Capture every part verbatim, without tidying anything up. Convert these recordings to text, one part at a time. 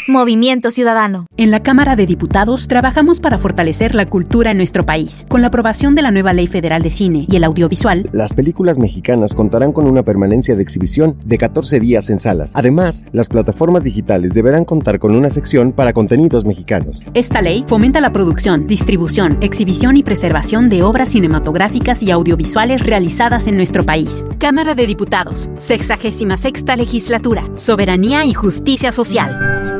Movimiento Ciudadano. En la Cámara de Diputados trabajamos para fortalecer la cultura en nuestro país. Con la aprobación de la nueva Ley Federal de Cine y el Audiovisual, las películas mexicanas contarán con una permanencia de exhibición de catorce días en salas. Además, las plataformas digitales deberán contar con una sección para contenidos mexicanos. Esta ley fomenta la producción, distribución, exhibición y preservación de obras cinematográficas y audiovisuales realizadas en nuestro país. Cámara de Diputados, sexagésima sexta legislatura, soberanía y justicia social.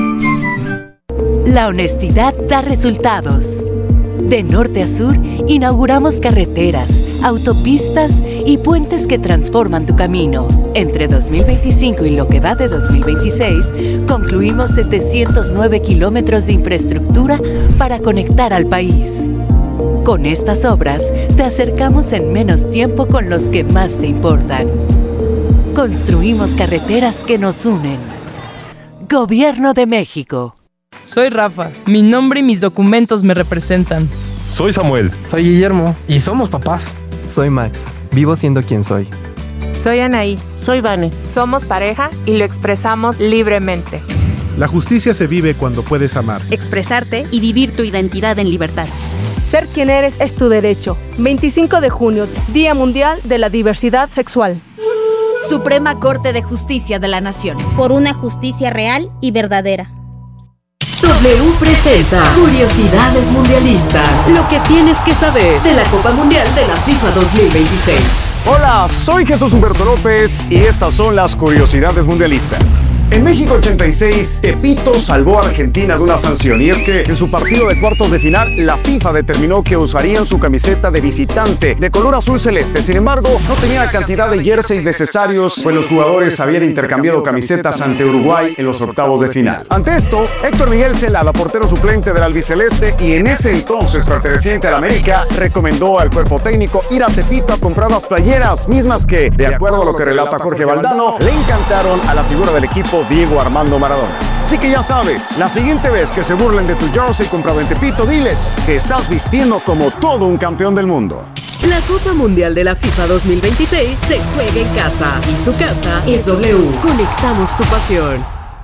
La honestidad da resultados. De norte a sur, inauguramos carreteras, autopistas y puentes que transforman tu camino. Entre dos mil veinticinco y lo que va de dos mil veintiséis, concluimos setecientos nueve kilómetros de infraestructura para conectar al país. Con estas obras, te acercamos en menos tiempo con los que más te importan. Construimos carreteras que nos unen. Gobierno de México. Soy Rafa. Mi nombre y mis documentos me representan. Soy Samuel. Soy Guillermo. Y somos papás. Soy Max. Vivo siendo quien soy. Soy Anaí. Soy Vane. Somos pareja y lo expresamos libremente. La justicia se vive cuando puedes amar, expresarte y vivir tu identidad en libertad. Ser quien eres es tu derecho. veinticinco de junio, Día Mundial de la Diversidad Sexual. Suprema Corte de Justicia de la Nación. Por una justicia real y verdadera. W presenta Curiosidades Mundialistas. Lo que tienes que saber de la Copa Mundial de la FIFA dos mil veintiséis. Hola, soy Jesús Humberto López y estas son las Curiosidades Mundialistas. En México ochenta y seis, Tepito salvó a Argentina de una sanción, y es que en su partido de cuartos de final, la FIFA determinó que usarían su camiseta de visitante de color azul celeste. Sin embargo, no tenía la cantidad de jerseys necesarios, pues los jugadores habían intercambiado camisetas ante Uruguay en los octavos de final. Ante esto, Héctor Miguel Celada, portero suplente del albiceleste y en ese entonces perteneciente al América, recomendó al cuerpo técnico ir a Tepito a comprar las playeras, mismas que, de acuerdo a lo que relata Jorge Valdano, le encantaron a la figura del equipo Diego Armando Maradona. Así que ya sabes, la siguiente vez que se burlen de tu jersey comprado en Tepito, diles que estás vistiendo como todo un campeón del mundo. La Copa Mundial de la FIFA dos mil veintiséis se juega en casa y su casa es W. Conectamos tu pasión.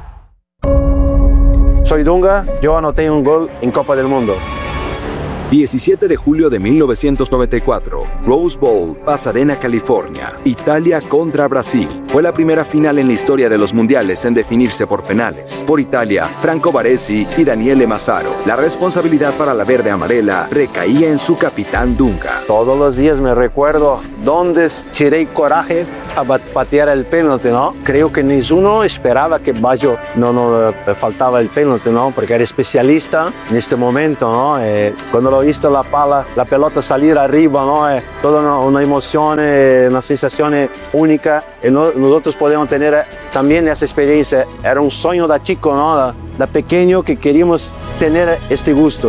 Soy Dunga, yo anoté un gol en Copa del Mundo. diecisiete de julio de mil novecientos noventa y cuatro, Rose Bowl, Pasadena, California, Italia contra Brasil. Fue la primera final en la historia de los mundiales en definirse por penales. Por Italia, Franco Baresi y Daniele Massaro. La responsabilidad para la verde amarela recaía en su capitán Dunga. Todos los días me recuerdo dónde tiré corajes a patear el penalti, ¿no? Creo que ninguno esperaba que Baggio no, no faltaba el penalti, ¿no? Porque era especialista en este momento, ¿no? Eh, cuando lo visto la pala, la pelota salir arriba, ¿no? Es toda una, una emoción, una sensación única. Y no, nosotros podemos tener también esa experiencia. Era un sueño de chico, ¿no? De, de pequeño que queríamos tener este gusto.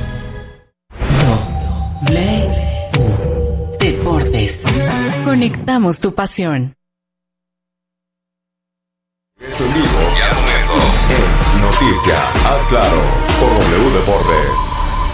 W Deportes. Conectamos tu pasión. Es en vivo y al momento. En Noticia, haz claro, por W Deportes.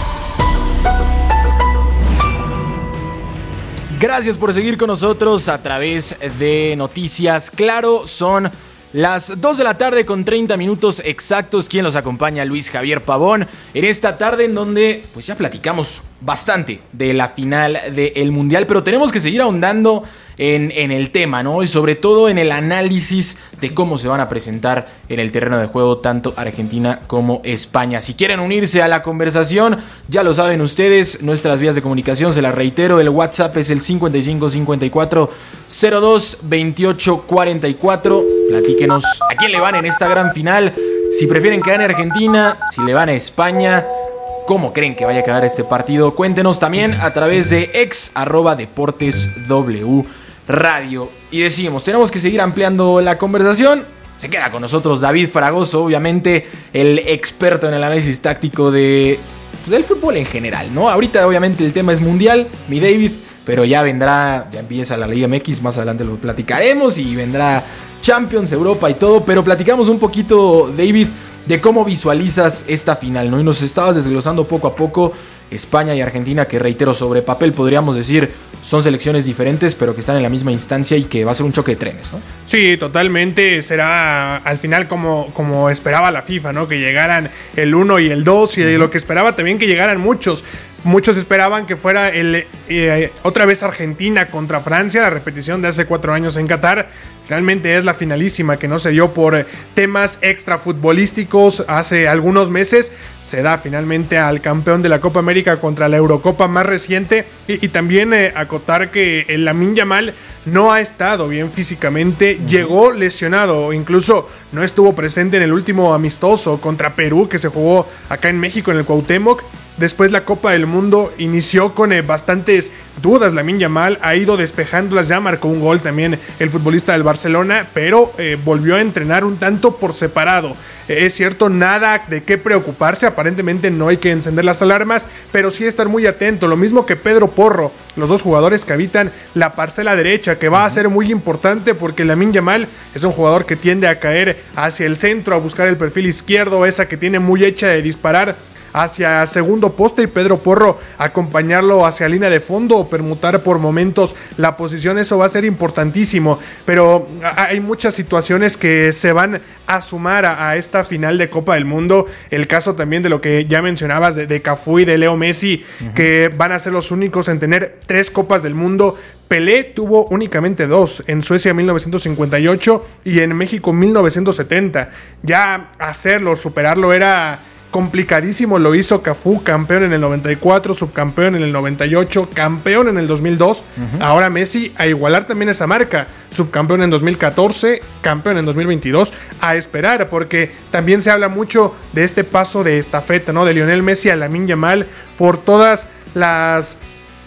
Gracias por seguir con nosotros a través de Noticias Claro. Son las dos de la tarde con treinta minutos exactos. Quien los acompaña, Luis Javier Pavón, en esta tarde en donde pues ya platicamos bastante de la final del Mundial, pero tenemos que seguir ahondando en, en el tema, ¿no? Y sobre todo en el análisis de cómo se van a presentar en el terreno de juego tanto Argentina como España. Si quieren unirse a la conversación, ya lo saben ustedes, nuestras vías de comunicación, se las reitero, el WhatsApp es el cincuenta y cinco cincuenta y cuatro cero dos veintiocho cuarenta y cuatro. Platíquenos a quién le van en esta gran final, si prefieren que gane Argentina, si le van a España, cómo creen que vaya a quedar este partido. Cuéntenos también a través de ex arroba deportes W Radio. Y decimos, tenemos que seguir ampliando la conversación. Se queda con nosotros David Fragoso, obviamente el experto en el análisis táctico de, pues, del fútbol en general, ¿no? Ahorita obviamente el tema es mundial, mi David, pero ya vendrá, ya empieza la Liga M X, más adelante lo platicaremos, y vendrá Champions, Europa y todo, pero platicamos un poquito, David, de cómo visualizas esta final, ¿no? Y nos estabas desglosando poco a poco España y Argentina, que reitero, sobre papel podríamos decir son selecciones diferentes, pero que están en la misma instancia y que va a ser un choque de trenes, ¿no? Sí, totalmente. Será al final como, como esperaba la FIFA, ¿no? Que llegaran el uno y el dos, y uh-huh. lo que esperaba también que llegaran muchos. Muchos esperaban que fuera el eh, otra vez Argentina contra Francia, la repetición de hace cuatro años en Qatar. Realmente es la finalísima que no se dio por temas extrafutbolísticos hace algunos meses. Se da finalmente al campeón de la Copa América contra la Eurocopa más reciente. Y, y también eh, acotar que el Lamine Yamal no ha estado bien físicamente. Uh-huh. Llegó lesionado, incluso no estuvo presente en el último amistoso contra Perú que se jugó acá en México en el Cuauhtémoc. Después la Copa del Mundo inició con eh, bastantes dudas. Lamine Yamal ha ido despejándolas, ya marcó un gol también el futbolista del Barcelona, pero eh, volvió a entrenar un tanto por separado. Eh, es cierto, nada de qué preocuparse, aparentemente no hay que encender las alarmas, pero sí estar muy atento. Lo mismo que Pedro Porro, los dos jugadores que habitan la parcela derecha, que va a ser muy importante porque Lamine Yamal es un jugador que tiende a caer hacia el centro, a buscar el perfil izquierdo, esa que tiene muy hecha de disparar hacia segundo poste, y Pedro Porro acompañarlo hacia línea de fondo o permutar por momentos la posición. Eso va a ser importantísimo, pero hay muchas situaciones que se van a sumar a, a esta final de Copa del Mundo. El caso también de lo que ya mencionabas de, de Cafú y de Leo Messi, uh-huh. que van a ser los únicos en tener tres Copas del Mundo. Pelé tuvo únicamente dos, en Suecia mil novecientos cincuenta y ocho y en México mil novecientos setenta. Ya hacerlo, superarlo era complicadísimo. Lo hizo Cafú, campeón en el noventa y cuatro, subcampeón en el noventa y ocho, campeón en el dos mil dos. Uh-huh. Ahora Messi a igualar también esa marca, subcampeón en dos mil catorce, campeón en dos mil veintidós. A esperar, porque también se habla mucho de este paso de estafeta, ¿no? De Lionel Messi a Lamine Yamal, por todas las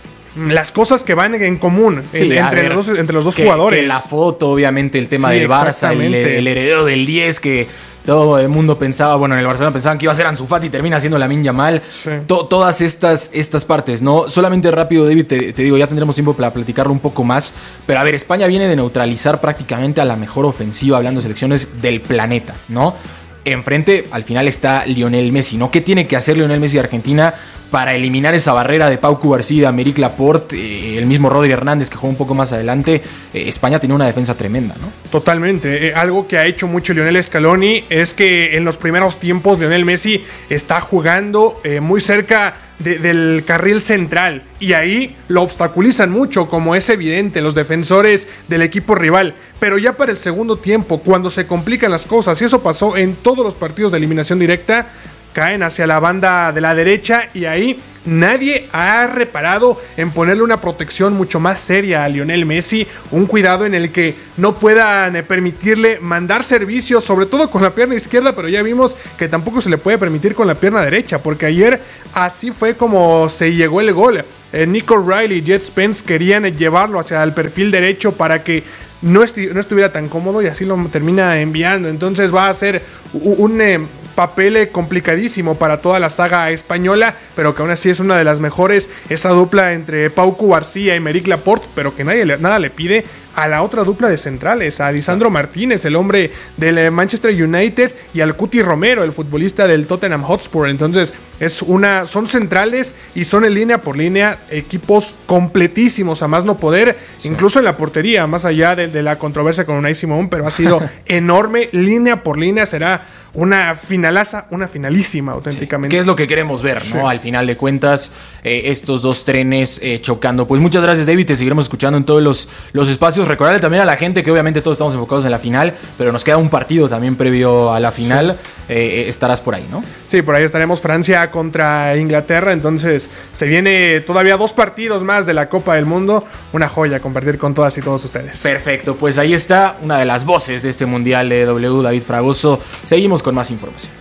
las cosas que van en común sí, entre, ver, los dos, entre los dos que, jugadores. Que la foto, obviamente, el tema sí, del Barça, el, el heredero del diez, que todo el mundo pensaba, bueno, en el Barcelona pensaban que iba a ser Ansu Fati y termina siendo Lamine Yamal. Sí. To- todas estas, estas partes, ¿no? Solamente rápido, David, te, te digo, ya tendremos tiempo para platicarlo un poco más. Pero a ver, España viene de neutralizar prácticamente a la mejor ofensiva, hablando de selecciones del planeta, ¿no? Enfrente, al final, está Lionel Messi, ¿no? ¿Qué tiene que hacer Lionel Messi de Argentina para eliminar esa barrera de Pau Cubarsí, de Aymeric Laporte, eh, el mismo Rodri Hernández que jugó un poco más adelante? eh, España tiene una defensa tremenda, ¿no? Totalmente. Eh, algo que ha hecho mucho Lionel Scaloni es que en los primeros tiempos Lionel Messi está jugando eh, muy cerca de, del carril central, y ahí lo obstaculizan mucho, como es evidente, los defensores del equipo rival. Pero ya para el segundo tiempo, cuando se complican las cosas, y eso pasó en todos los partidos de eliminación directa, caen hacia la banda de la derecha, y ahí nadie ha reparado en ponerle una protección mucho más seria a Lionel Messi, un cuidado en el que no puedan permitirle mandar servicios, sobre todo con la pierna izquierda, pero ya vimos que tampoco se le puede permitir con la pierna derecha, porque ayer así fue como se llegó el gol. eh, Nico Riley y Jet Spence querían llevarlo hacia el perfil derecho para que no, esti- no estuviera tan cómodo, y así lo termina enviando. Entonces va a ser un... un eh, papel eh, complicadísimo para toda la saga española, pero que aún así es una de las mejores, esa dupla entre Pau Cubarsí y Aymeric Laporte, pero que nadie le, nada le pide a la otra dupla de centrales, a Lisandro Martínez, el hombre del Manchester United, y al Cuti Romero, el futbolista del Tottenham Hotspur. Entonces es una, son centrales y son en línea por línea equipos completísimos a más no poder, sí. Incluso en la portería, más allá de, de la controversia con Unai Simón, pero ha sido enorme, línea por línea. Será una finalaza, una finalísima auténticamente. Sí, ¿qué es lo que queremos ver, no? Sí. Al final de cuentas, eh, estos dos trenes eh, chocando. Pues muchas gracias, David, te seguiremos escuchando en todos los, los espacios. Recordarle también a la gente que obviamente todos estamos enfocados en la final, pero nos queda un partido también previo a la final. Sí. Eh, estarás por ahí, ¿no? Sí, por ahí estaremos. Francia contra Inglaterra, entonces se viene todavía dos partidos más de la Copa del Mundo. Una joya compartir con todas y todos ustedes. Perfecto, pues ahí está una de las voces de este Mundial de W, David Fragoso. Seguimos con más información.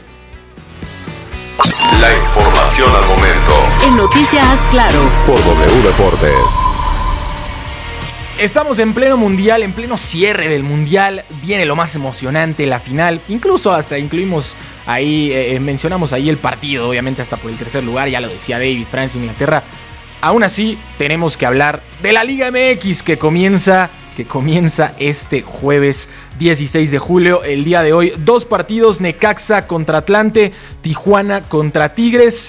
La información al momento. En Noticias Claro. Por W Deportes. Estamos en pleno mundial, en pleno cierre del mundial. Viene lo más emocionante, la final. Incluso hasta incluimos ahí, eh, mencionamos ahí el partido, obviamente hasta por el tercer lugar. Ya lo decía David, Francia, Inglaterra. Aún así, tenemos que hablar de la Liga M X que comienza, que comienza este jueves dieciséis de julio. El día de hoy, dos partidos: Necaxa contra Atlante, Tijuana contra Tigres.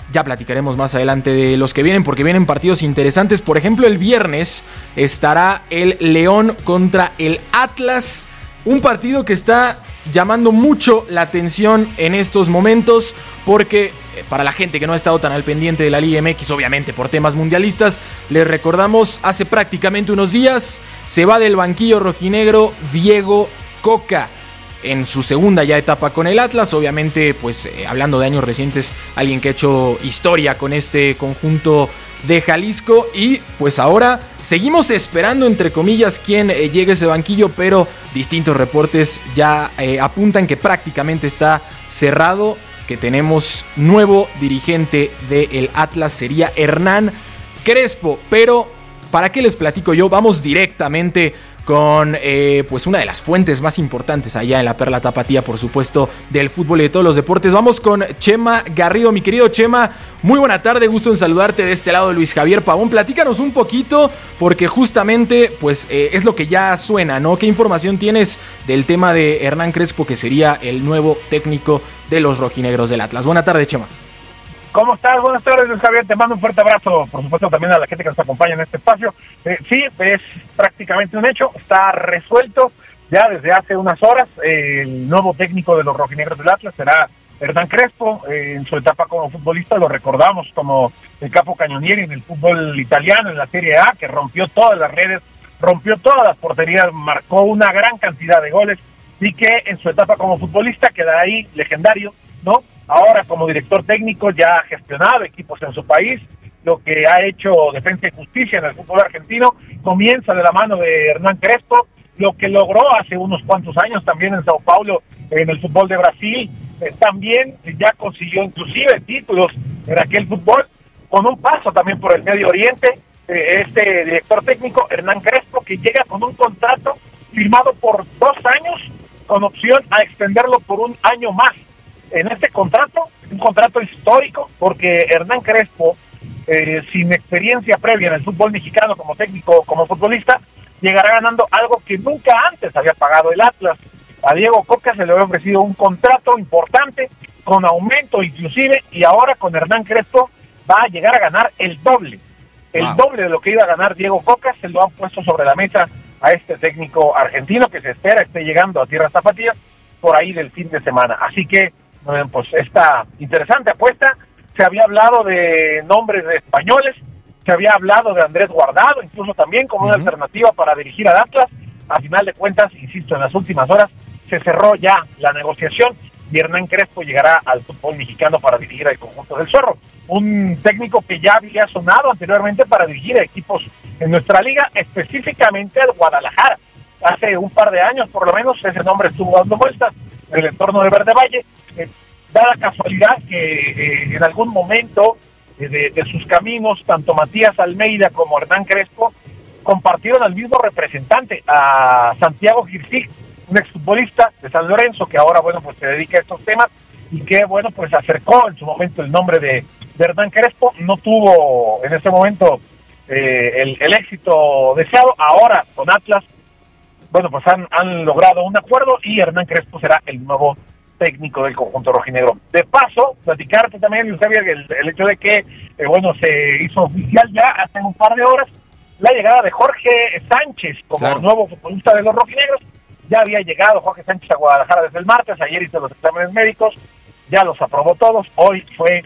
Ya platicaremos más adelante de los que vienen, porque vienen partidos interesantes. Por ejemplo, el viernes estará el León contra el Atlas. Un partido que está llamando mucho la atención en estos momentos, porque para la gente que no ha estado tan al pendiente de la Liga M X, obviamente por temas mundialistas, les recordamos, hace prácticamente unos días se va del banquillo rojinegro Diego Coca en su segunda ya etapa con el Atlas. Obviamente, pues eh, hablando de años recientes, alguien que ha hecho historia con este conjunto de Jalisco, y pues ahora seguimos esperando, entre comillas, quién eh, llegue a ese banquillo, pero distintos reportes ya eh, apuntan que prácticamente está cerrado, que tenemos nuevo dirigente del Atlas, sería Hernán Crespo. Pero ¿para qué les platico yo? Vamos directamente con eh, pues una de las fuentes más importantes allá en la Perla Tapatía, por supuesto, del fútbol y de todos los deportes. Vamos con Chema Garrido. Mi querido Chema, muy buena tarde, gusto en saludarte de este lado, Luis Javier Pavón. Platícanos un poquito, porque justamente pues eh, es lo que ya suena, ¿no? ¿Qué información tienes del tema de Hernán Crespo, que sería el nuevo técnico de los rojinegros del Atlas? Buena tarde, Chema. ¿Cómo estás? Buenas tardes, Luis Javier. Te mando un fuerte abrazo, por supuesto, también a la gente que nos acompaña en este espacio. Eh, sí, es prácticamente un hecho, está resuelto ya desde hace unas horas. Eh, el nuevo técnico de los rojinegros del Atlas será Hernán Crespo. Eh, en su etapa como futbolista lo recordamos como el capo cañonieri en el fútbol italiano, en la Serie A, que rompió todas las redes, rompió todas las porterías, marcó una gran cantidad de goles, y que en su etapa como futbolista queda ahí legendario, ¿no? Ahora como director técnico ya ha gestionado equipos en su país. Lo que ha hecho Defensa y Justicia en el fútbol argentino comienza de la mano de Hernán Crespo. Lo que logró hace unos cuantos años también en Sao Paulo, en el fútbol de Brasil, eh, también ya consiguió inclusive títulos en aquel fútbol, con un paso también por el Medio Oriente. Eh, este director técnico, Hernán Crespo, que llega con un contrato firmado por dos años, con opción a extenderlo por un año más. En este contrato, un contrato histórico, porque Hernán Crespo, eh, sin experiencia previa en el fútbol mexicano como técnico, como futbolista, llegará ganando algo que nunca antes había pagado el Atlas. A Diego Coca se le había ofrecido un contrato importante, con aumento inclusive, y ahora con Hernán Crespo va a llegar a ganar el doble. El wow. doble de lo que iba a ganar Diego Coca se lo han puesto sobre la mesa a este técnico argentino, que se espera esté llegando a tierras tapatías por ahí del fin de semana. Así que pues esta interesante apuesta. Se había hablado de nombres de españoles, se había hablado de Andrés Guardado, incluso también como uh-huh. una alternativa para dirigir al Atlas. A final de cuentas, insisto, en las últimas horas se cerró ya la negociación y Hernán Crespo llegará al fútbol mexicano para dirigir al conjunto del Zorro. Un técnico que ya había sonado anteriormente para dirigir a equipos en nuestra liga, específicamente al Guadalajara. Hace un par de años, por lo menos, ese nombre estuvo dando vueltas en el entorno de Verde Valle. Eh, da la casualidad que eh, en algún momento eh, de, de sus caminos, tanto Matías Almeida como Hernán Crespo compartieron al mismo representante, a Santiago Girsic, un exfutbolista de San Lorenzo, que ahora, bueno, pues se dedica a estos temas, y que, bueno, pues acercó en su momento el nombre de, de Hernán Crespo. No tuvo en ese momento eh, el, el éxito deseado. Ahora con Atlas, bueno, pues han, han logrado un acuerdo y Hernán Crespo será el nuevo técnico del conjunto rojinegro. De paso, platicarte también, Luis Javier, el, el hecho de que, eh, bueno, se hizo oficial ya hace un par de horas la llegada de Jorge Sánchez como claro. nuevo futbolista de los rojinegros. Ya había llegado Jorge Sánchez a Guadalajara desde el martes, ayer hizo los exámenes médicos, ya los aprobó todos, hoy fue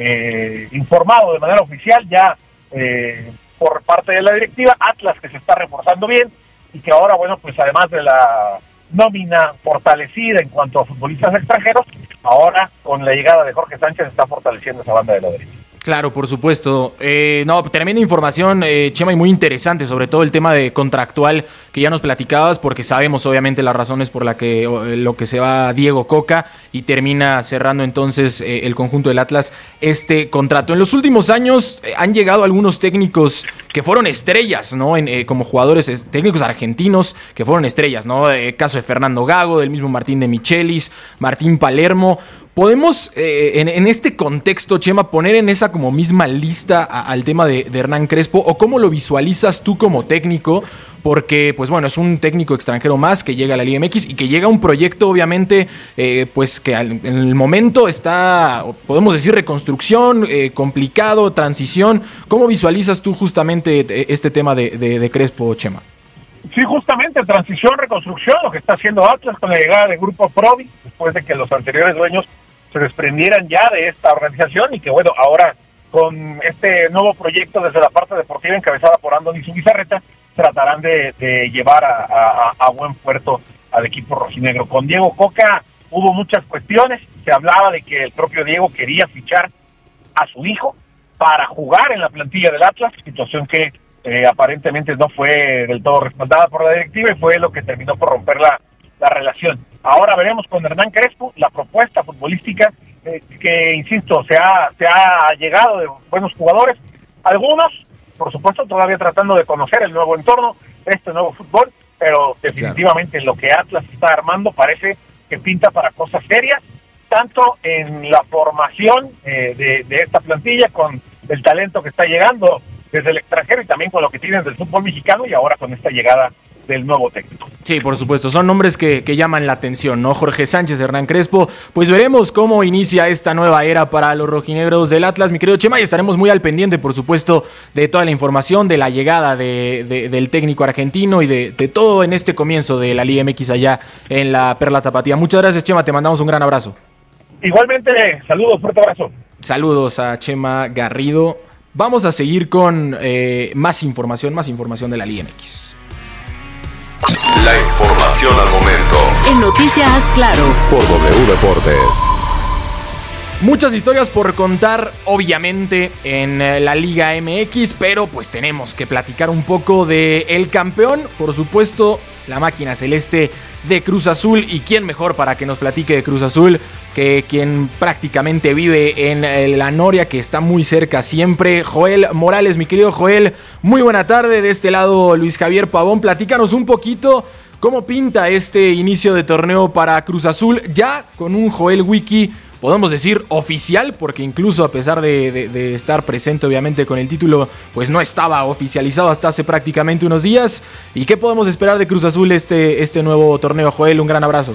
eh, informado de manera oficial ya eh, por parte de la directiva, Atlas, que se está reforzando bien, y que ahora, bueno, pues además de la nómina fortalecida en cuanto a futbolistas extranjeros, ahora con la llegada de Jorge Sánchez está fortaleciendo esa banda de la derecha. Claro, por supuesto. Eh, no, tremenda información, eh, Chema, y muy interesante, sobre todo el tema de contractual que ya nos platicabas, porque sabemos obviamente las razones por las que eh, lo que se va Diego Coca y termina cerrando entonces eh, el conjunto del Atlas este contrato. En los últimos años eh, han llegado algunos técnicos que fueron estrellas, ¿no? En, eh, como jugadores eh, técnicos argentinos que fueron estrellas, ¿no? El caso de Fernando Gago, del mismo Martín de Michelis, Martín Palermo. ¿Podemos, eh, en, en este contexto, Chema, poner en esa como misma lista a, al tema de, de Hernán Crespo? ¿O cómo lo visualizas tú como técnico? Porque, pues bueno, es un técnico extranjero más que llega a la Liga M X y que llega a un proyecto, obviamente, eh, pues que al, en el momento está, podemos decir, reconstrucción, eh, complicado, transición. ¿Cómo visualizas tú justamente este tema de, de, de Crespo, Chema? Sí, justamente, transición, reconstrucción, lo que está haciendo Atlas con la llegada del grupo Provi, después de que los anteriores dueños se desprendieran ya de esta organización y que, bueno, ahora con este nuevo proyecto desde la parte deportiva encabezada por Andoni Zubizarreta, tratarán de, de llevar a, a, a buen puerto al equipo rojinegro. Con Diego Coca hubo muchas cuestiones, se hablaba de que el propio Diego quería fichar a su hijo para jugar en la plantilla del Atlas, situación que eh, aparentemente no fue del todo respaldada por la directiva y fue lo que terminó por romper la, la relación. Ahora veremos con Hernán Crespo la propuesta futbolística eh, que, insisto, se ha, se ha llegado de buenos jugadores, algunos por supuesto, todavía tratando de conocer el nuevo entorno, este nuevo fútbol, pero definitivamente claro, lo que Atlas está armando parece que pinta para cosas serias, tanto en la formación eh, de, de esta plantilla, con el talento que está llegando desde el extranjero y también con lo que tienen del fútbol mexicano y ahora con esta llegada del nuevo técnico. Sí, por supuesto, son nombres que, que llaman la atención, ¿no? Jorge Sánchez, Hernán Crespo, pues veremos cómo inicia esta nueva era para los rojinegros del Atlas, mi querido Chema, y estaremos muy al pendiente, por supuesto, de toda la información, de la llegada de, de, del técnico argentino y de, de todo en este comienzo de la Liga M X allá en la Perla Tapatía. Muchas gracias, Chema, te mandamos un gran abrazo. Igualmente, saludos, fuerte abrazo. Saludos a Chema Garrido. Vamos a seguir con eh, más información, más información de la Liga M X. La información al momento. En Noticias Claro. Por W Deportes. Muchas historias por contar, obviamente, en la Liga M X, pero pues tenemos que platicar un poco de el campeón, por supuesto, la máquina celeste de Cruz Azul. Y quién mejor para que nos platique de Cruz Azul que quien prácticamente vive en la Noria, que está muy cerca siempre, Joel Morales. Mi querido Joel, muy buena tarde. De este lado, Luis Javier Pavón, platícanos un poquito cómo pinta este inicio de torneo para Cruz Azul, ya con un Joel Wiki, podemos decir oficial, porque incluso a pesar de, de, de estar presente obviamente con el título, pues no estaba oficializado hasta hace prácticamente unos días. ¿Y qué podemos esperar de Cruz Azul este, este nuevo torneo? Joel, un gran abrazo.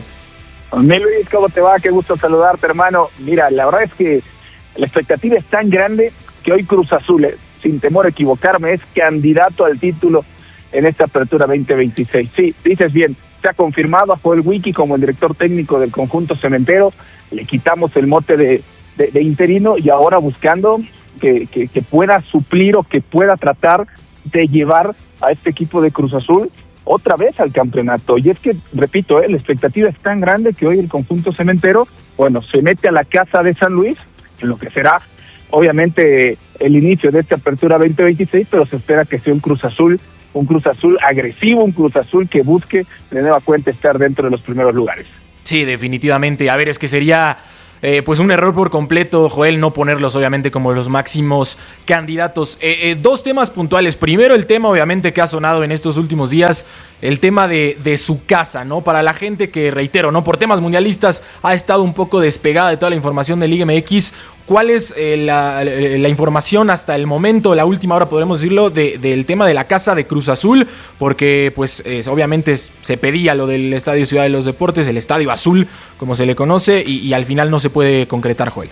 Mi Luis, ¿cómo te va? Qué gusto saludarte, hermano. Mira, la verdad es que la expectativa es tan grande que hoy Cruz Azul, eh, sin temor a equivocarme, es candidato al título en esta apertura veinte veintiséis. Sí, dices bien, se ha confirmado a Joel Wiki como el director técnico del conjunto cementero. Le quitamos el mote de, de, de interino y ahora buscando que, que, que pueda suplir o que pueda tratar de llevar a este equipo de Cruz Azul otra vez al campeonato. Y es que, repito, eh, la expectativa es tan grande que hoy el conjunto cementero, bueno, se mete a la casa de San Luis, en lo que será obviamente el inicio de esta apertura veinte veintiséis, pero se espera que sea un Cruz Azul, un Cruz Azul agresivo, un Cruz Azul que busque de nueva cuenta estar dentro de los primeros lugares. Sí, definitivamente. A ver, es que sería eh, pues un error por completo, Joel, no ponerlos obviamente como los máximos candidatos. Eh, eh, dos temas puntuales. Primero, el tema obviamente que ha sonado en estos últimos días, el tema de, de su casa, ¿no? Para la gente que, reitero, ¿no? Por temas mundialistas ha estado un poco despegada de toda la información de Liga M X. ¿Cuál es eh, la, la información hasta el momento, la última hora podremos decirlo, de, del tema de la casa de Cruz Azul? Porque pues eh, obviamente se pedía lo del Estadio Ciudad de los Deportes, el Estadio Azul, como se le conoce, y, y al final no se puede concretar, Joel.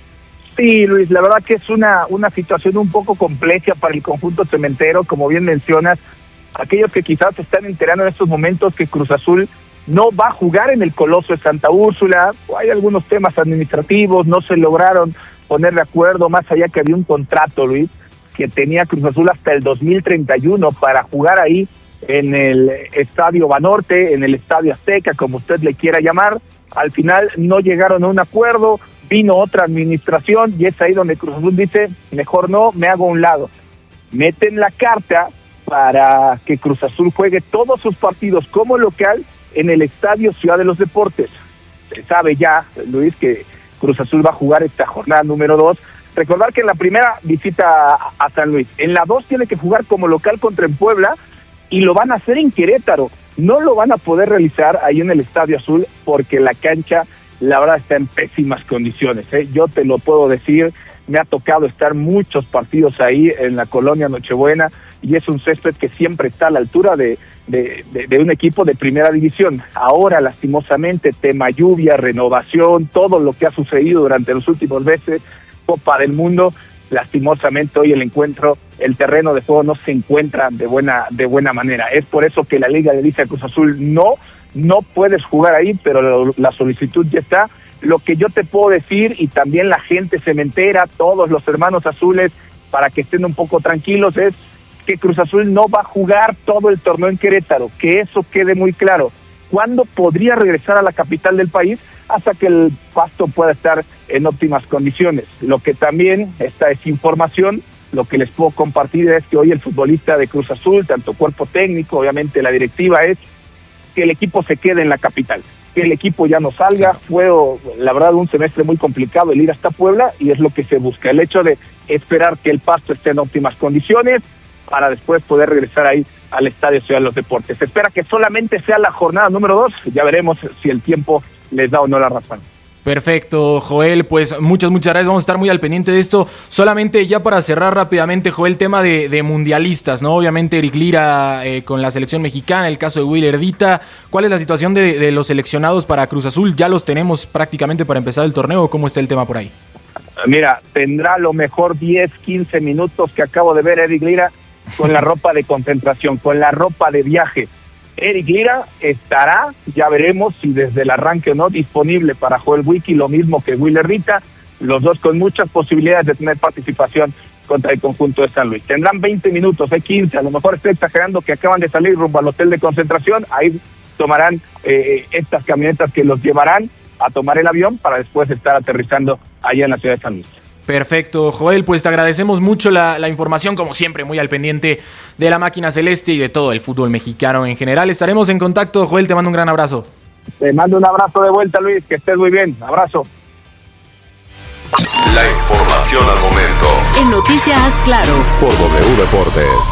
Sí, Luis, la verdad que es una, una situación un poco compleja para el conjunto cementero, como bien mencionas, aquellos que quizás se están enterando en estos momentos que Cruz Azul no va a jugar en el Coloso de Santa Úrsula. Hay algunos temas administrativos, no se lograron poner de acuerdo, más allá que había un contrato, Luis, que tenía Cruz Azul hasta el dos mil treinta y uno para jugar ahí en el Estadio Banorte, en el Estadio Azteca, como usted le quiera llamar. Al final no llegaron a un acuerdo, vino otra administración y es ahí donde Cruz Azul dice, mejor no, me hago a un lado. Meten la carta para que Cruz Azul juegue todos sus partidos como local en el Estadio Ciudad de los Deportes. Se sabe ya, Luis, que Cruz Azul va a jugar esta jornada número dos. Recordar que en la primera visita a San Luis, en la dos tiene que jugar como local contra en Puebla y lo van a hacer en Querétaro. No lo van a poder realizar ahí en el Estadio Azul porque la cancha la verdad está en pésimas condiciones, ¿eh? Yo te lo puedo decir, me ha tocado estar muchos partidos ahí en la colonia Nochebuena y es un césped que siempre está a la altura de, de, de, de un equipo de primera división. Ahora, lastimosamente, tema lluvia, renovación, todo lo que ha sucedido durante los últimos meses, Copa del Mundo, lastimosamente hoy el encuentro, el terreno de juego no se encuentra de buena, de buena manera. Es por eso que la Liga le dice a Cruz Azul, no, no puedes jugar ahí, pero la, la solicitud ya está. Lo que yo te puedo decir, y también la gente cementera, todos los hermanos azules, para que estén un poco tranquilos, es que Cruz Azul no va a jugar todo el torneo en Querétaro, que eso quede muy claro. ¿Cuándo podría regresar a la capital del país? Hasta que el pasto pueda estar en óptimas condiciones. Lo que también, esta es información, lo que les puedo compartir es que hoy el futbolista de Cruz Azul, tanto cuerpo técnico, obviamente la directiva, es que el equipo se quede en la capital, que el equipo ya no salga. Fue, la verdad, un semestre muy complicado el ir hasta Puebla y es lo que se busca, el hecho de esperar que el pasto esté en óptimas condiciones para después poder regresar ahí al Estadio Ciudad de los Deportes. Se espera que solamente sea la jornada número dos, ya veremos si el tiempo les da o no la razón. Perfecto, Joel, pues muchas, muchas gracias, vamos a estar muy al pendiente de esto. Solamente ya para cerrar rápidamente, Joel, tema de, de mundialistas, ¿no? Obviamente Eric Lira eh, con la selección mexicana, el caso de Willer Dita. ¿Cuál es la situación de, de los seleccionados para Cruz Azul? ¿Ya los tenemos prácticamente para empezar el torneo? ¿Cómo está el tema por ahí? Mira, tendrá a lo mejor diez, quince minutos que acabo de ver Eric Lira con la ropa de concentración, con la ropa de viaje. Eric Lira estará, ya veremos si desde el arranque o no, disponible para Joel Wiki, lo mismo que Willer Dita, los dos con muchas posibilidades de tener participación contra el conjunto de San Luis. Tendrán veinte minutos, hay quince, a lo mejor estoy exagerando que acaban de salir rumbo al hotel de concentración, ahí tomarán eh, estas camionetas que los llevarán a tomar el avión para después estar aterrizando allá en la ciudad de San Luis. Perfecto, Joel, pues te agradecemos mucho la, la información, como siempre, muy al pendiente de la máquina celeste y de todo el fútbol mexicano en general. Estaremos en contacto, Joel, te mando un gran abrazo. Te mando un abrazo de vuelta, Luis, que estés muy bien, abrazo. La información al momento. En Noticias Claro. Por W Deportes.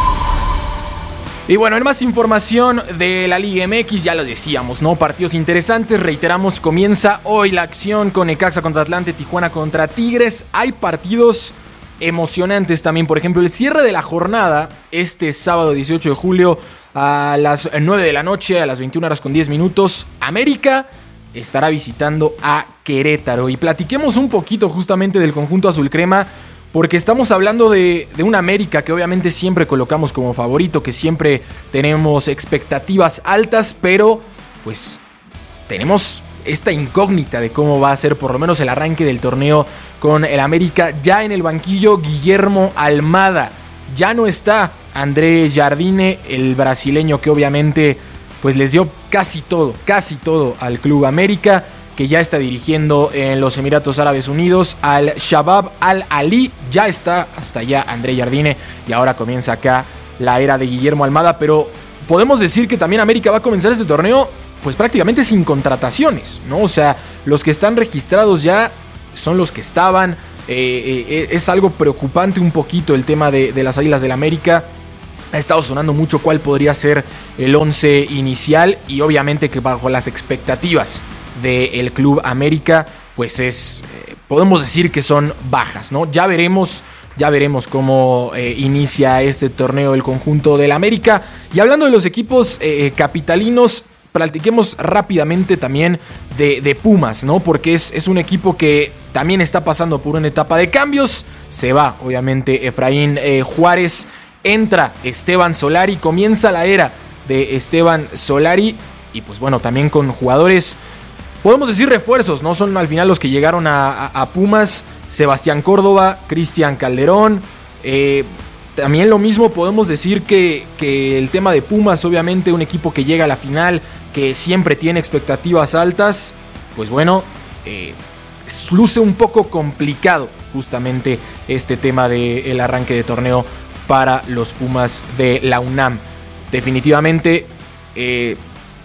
Y bueno, en más información de la Liga M X, ya lo decíamos, ¿no? Partidos interesantes, reiteramos, comienza hoy la acción con Necaxa contra Atlante, Tijuana contra Tigres. Hay partidos emocionantes también, por ejemplo, el cierre de la jornada, este sábado dieciocho de julio a las nueve de la noche, a las veintiuna horas con diez minutos, América estará visitando a Querétaro. Y platiquemos un poquito justamente del conjunto azul crema, porque estamos hablando de, de una América que obviamente siempre colocamos como favorito, que siempre tenemos expectativas altas, pero pues tenemos esta incógnita de cómo va a ser por lo menos el arranque del torneo con el América. Ya en el banquillo, Guillermo Almada. Ya no está André Jardine, el brasileño que obviamente pues les dio casi todo, casi todo al Club América, que ya está dirigiendo en los Emiratos Árabes Unidos al Shabab Al-Ali. Ya está hasta allá André Jardine y ahora comienza acá la era de Guillermo Almada, pero podemos decir que también América va a comenzar este torneo pues prácticamente sin contrataciones, ¿no? O sea, los que están registrados ya son los que estaban. Eh, eh, es algo preocupante un poquito el tema de, de las Águilas del América. Ha estado sonando mucho cuál podría ser el once inicial y obviamente que bajo las expectativas del Club América, pues es, eh, podemos decir que son bajas, ¿no? Ya veremos, ya veremos cómo eh, inicia este torneo el conjunto del América. Y hablando de los equipos eh, capitalinos, platiquemos rápidamente también de, de Pumas, ¿no? Porque es, es un equipo que también está pasando por una etapa de cambios. Se va, obviamente, Efraín eh, Juárez, entra Esteban Solari, comienza la era de Esteban Solari y pues bueno, también con jugadores, podemos decir refuerzos, ¿no? Son al final los que llegaron a, a, a Pumas, Sebastián Córdoba, Cristian Calderón. Eh, también lo mismo podemos decir que, que el tema de Pumas, obviamente un equipo que llega a la final, que siempre tiene expectativas altas, pues bueno, eh, luce un poco complicado justamente este tema del arranque de torneo para los Pumas de la UNAM. Definitivamente, eh,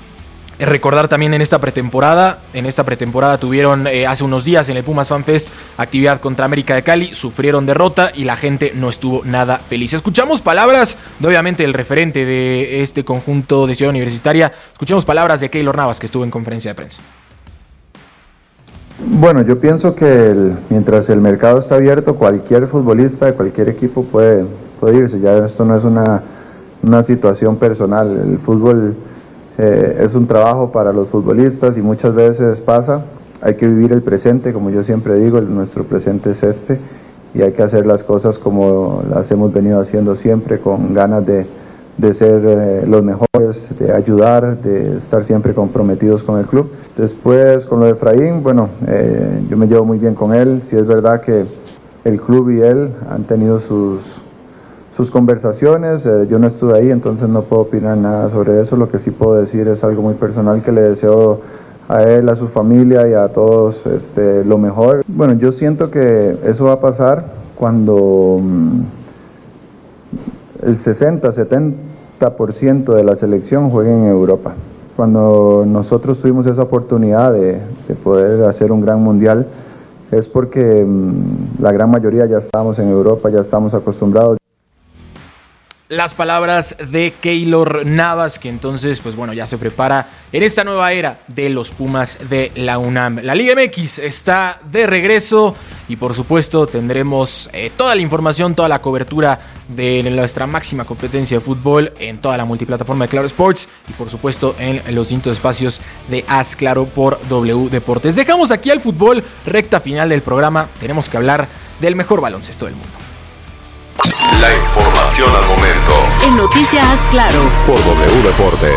recordar también en esta pretemporada, en esta pretemporada tuvieron eh, hace unos días en el Pumas Fan Fest actividad contra América de Cali, sufrieron derrota y la gente no estuvo nada feliz. Escuchamos palabras de obviamente el referente de este conjunto de Ciudad Universitaria, escuchamos palabras de Keylor Navas que estuvo en conferencia de prensa. Bueno, yo pienso que el, mientras el mercado está abierto, cualquier futbolista de cualquier equipo puede, puede irse. Ya esto no es una, una situación personal. El fútbol eh, es un trabajo para los futbolistas y muchas veces pasa. Hay que vivir el presente, como yo siempre digo, el, nuestro presente es este, y hay que hacer las cosas como las hemos venido haciendo siempre, con ganas de, de ser eh, los mejores, de ayudar, de estar siempre comprometidos con el club. Después, con lo de Efraín, bueno, eh, yo me llevo muy bien con él. Sí es verdad que el club y él han tenido sus, sus conversaciones, eh, yo no estuve ahí, entonces no puedo opinar nada sobre eso. Lo que sí puedo decir es algo muy personal que le deseo a él, a su familia y a todos este, lo mejor. Bueno, yo siento que eso va a pasar cuando um, el sesenta, setenta por ciento de la selección juegue en Europa. Cuando nosotros tuvimos esa oportunidad de, de poder hacer un gran mundial, es porque um, la gran mayoría ya estábamos en Europa, ya estamos acostumbrados. Las palabras de Keylor Navas, que entonces, pues bueno, ya se prepara en esta nueva era de los Pumas de la UNAM. La Liga M X está de regreso y por supuesto tendremos eh, toda la información, toda la cobertura de nuestra máxima competencia de fútbol en toda la multiplataforma de Claro Sports y por supuesto en los distintos espacios de Haz Claro por W Deportes. Dejamos aquí al fútbol, recta final del programa. Tenemos que hablar del mejor baloncesto del mundo. La información al momento. En Noticias Haz Claro por W Deportes.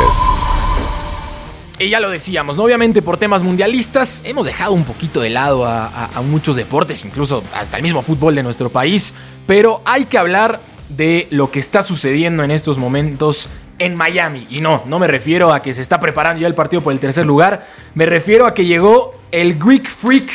Y ya lo decíamos, ¿no? Obviamente por temas mundialistas hemos dejado un poquito de lado a, a, a muchos deportes, incluso hasta el mismo fútbol de nuestro país, pero hay que hablar de lo que está sucediendo en estos momentos en Miami. Y no, no me refiero a que se está preparando ya el partido por el tercer lugar, me refiero a que llegó el Greek Freak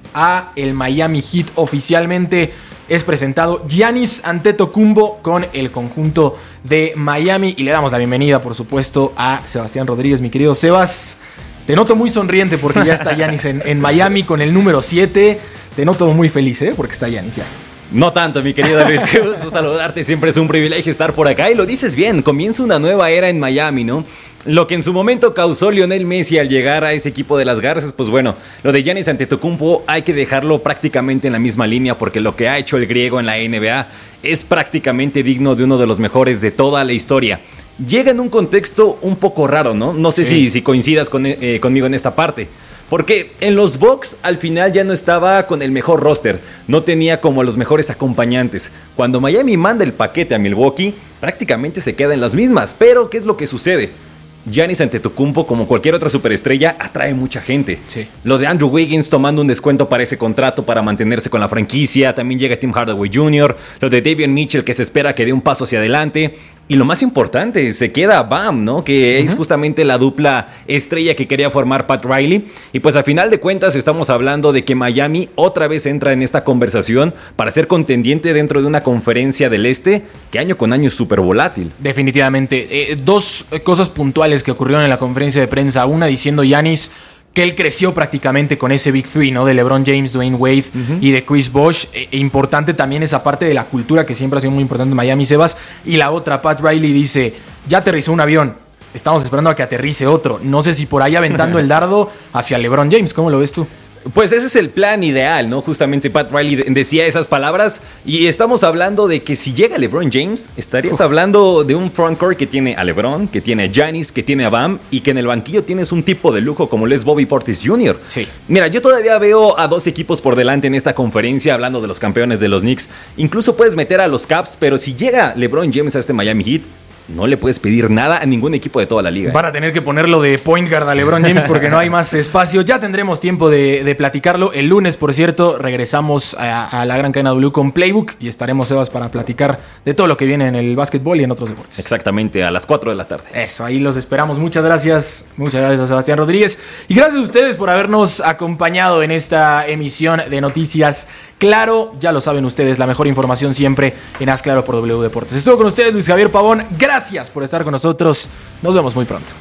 a el Miami Heat oficialmente. Es presentado Giannis Antetokounmpo con el conjunto de Miami y le damos la bienvenida, por supuesto, a Sebastián Rodríguez. Mi querido Sebas, te noto muy sonriente porque ya está Giannis en, en Miami con el número siete. Te noto muy feliz, ¿eh? Porque está Giannis ya. No tanto, mi querido Luis, qué gusto saludarte, siempre es un privilegio estar por acá y lo dices bien, comienza una nueva era en Miami, ¿no? Lo que en su momento causó Lionel Messi al llegar a ese equipo de las Garzas, pues bueno, lo de Giannis Antetokounmpo hay que dejarlo prácticamente en la misma línea porque lo que ha hecho el griego en la N B A es prácticamente digno de uno de los mejores de toda la historia. Llega en un contexto un poco raro, ¿no? No sé sí. si, si coincidas con, eh, conmigo en esta parte. Porque en los Bucks al final ya no estaba con el mejor roster, no tenía como a los mejores acompañantes. Cuando Miami manda el paquete a Milwaukee, prácticamente se queda en las mismas. Pero, ¿qué es lo que sucede? Giannis Antetokounmpo, como cualquier otra superestrella, atrae mucha gente. Sí. Lo de Andrew Wiggins tomando un descuento para ese contrato para mantenerse con la franquicia. También llega Tim Hardaway junior Lo de Davion Mitchell, que se espera que dé un paso hacia adelante. Y lo más importante, se queda Bam, ¿no? Que uh-huh. es justamente la dupla estrella que quería formar Pat Riley. Y pues a final de cuentas estamos hablando de que Miami otra vez entra en esta conversación para ser contendiente dentro de una conferencia del Este que año con año es súper volátil. Definitivamente. Eh, dos cosas puntuales que ocurrieron en la conferencia de prensa. Una diciendo Giannis que él creció prácticamente con ese Big Three, ¿no? De LeBron James, Dwayne Wade uh-huh. y de Chris Bosh. E- e importante también esa parte de la cultura que siempre ha sido muy importante en Miami, Sebas. Y la otra, Pat Riley dice, ya aterrizó un avión, estamos esperando a que aterrice otro. No sé si por ahí aventando el dardo hacia LeBron James. ¿Cómo lo ves tú? Pues ese es el plan ideal, ¿no? Justamente Pat Riley decía esas palabras y estamos hablando de que si llega LeBron James, estarías Uf. hablando de un frontcourt que tiene a LeBron, que tiene a Giannis, que tiene a Bam y que en el banquillo tienes un tipo de lujo como lo es Bobby Portis junior Sí. Mira, yo todavía veo a dos equipos por delante en esta conferencia hablando de los campeones de los Knicks. Incluso puedes meter a los Caps, pero si llega LeBron James a este Miami Heat, no le puedes pedir nada a ningún equipo de toda la liga. Van a tener que ponerlo de point guard a LeBron James porque no hay más espacio. Ya tendremos tiempo de, de platicarlo. El lunes, por cierto, regresamos a, a la gran cadena W con Playbook y estaremos, Sebas, para platicar de todo lo que viene en el básquetbol y en otros deportes. Exactamente, a las cuatro de la tarde. Eso, ahí los esperamos. Muchas gracias. Muchas gracias a Sebastián Rodríguez. Y gracias a ustedes por habernos acompañado en esta emisión de Noticias Claro. Ya lo saben ustedes, la mejor información siempre en Haz Claro por W Deportes. Estuvo con ustedes Luis Javier Pavón. Gracias por estar con nosotros. Nos vemos muy pronto.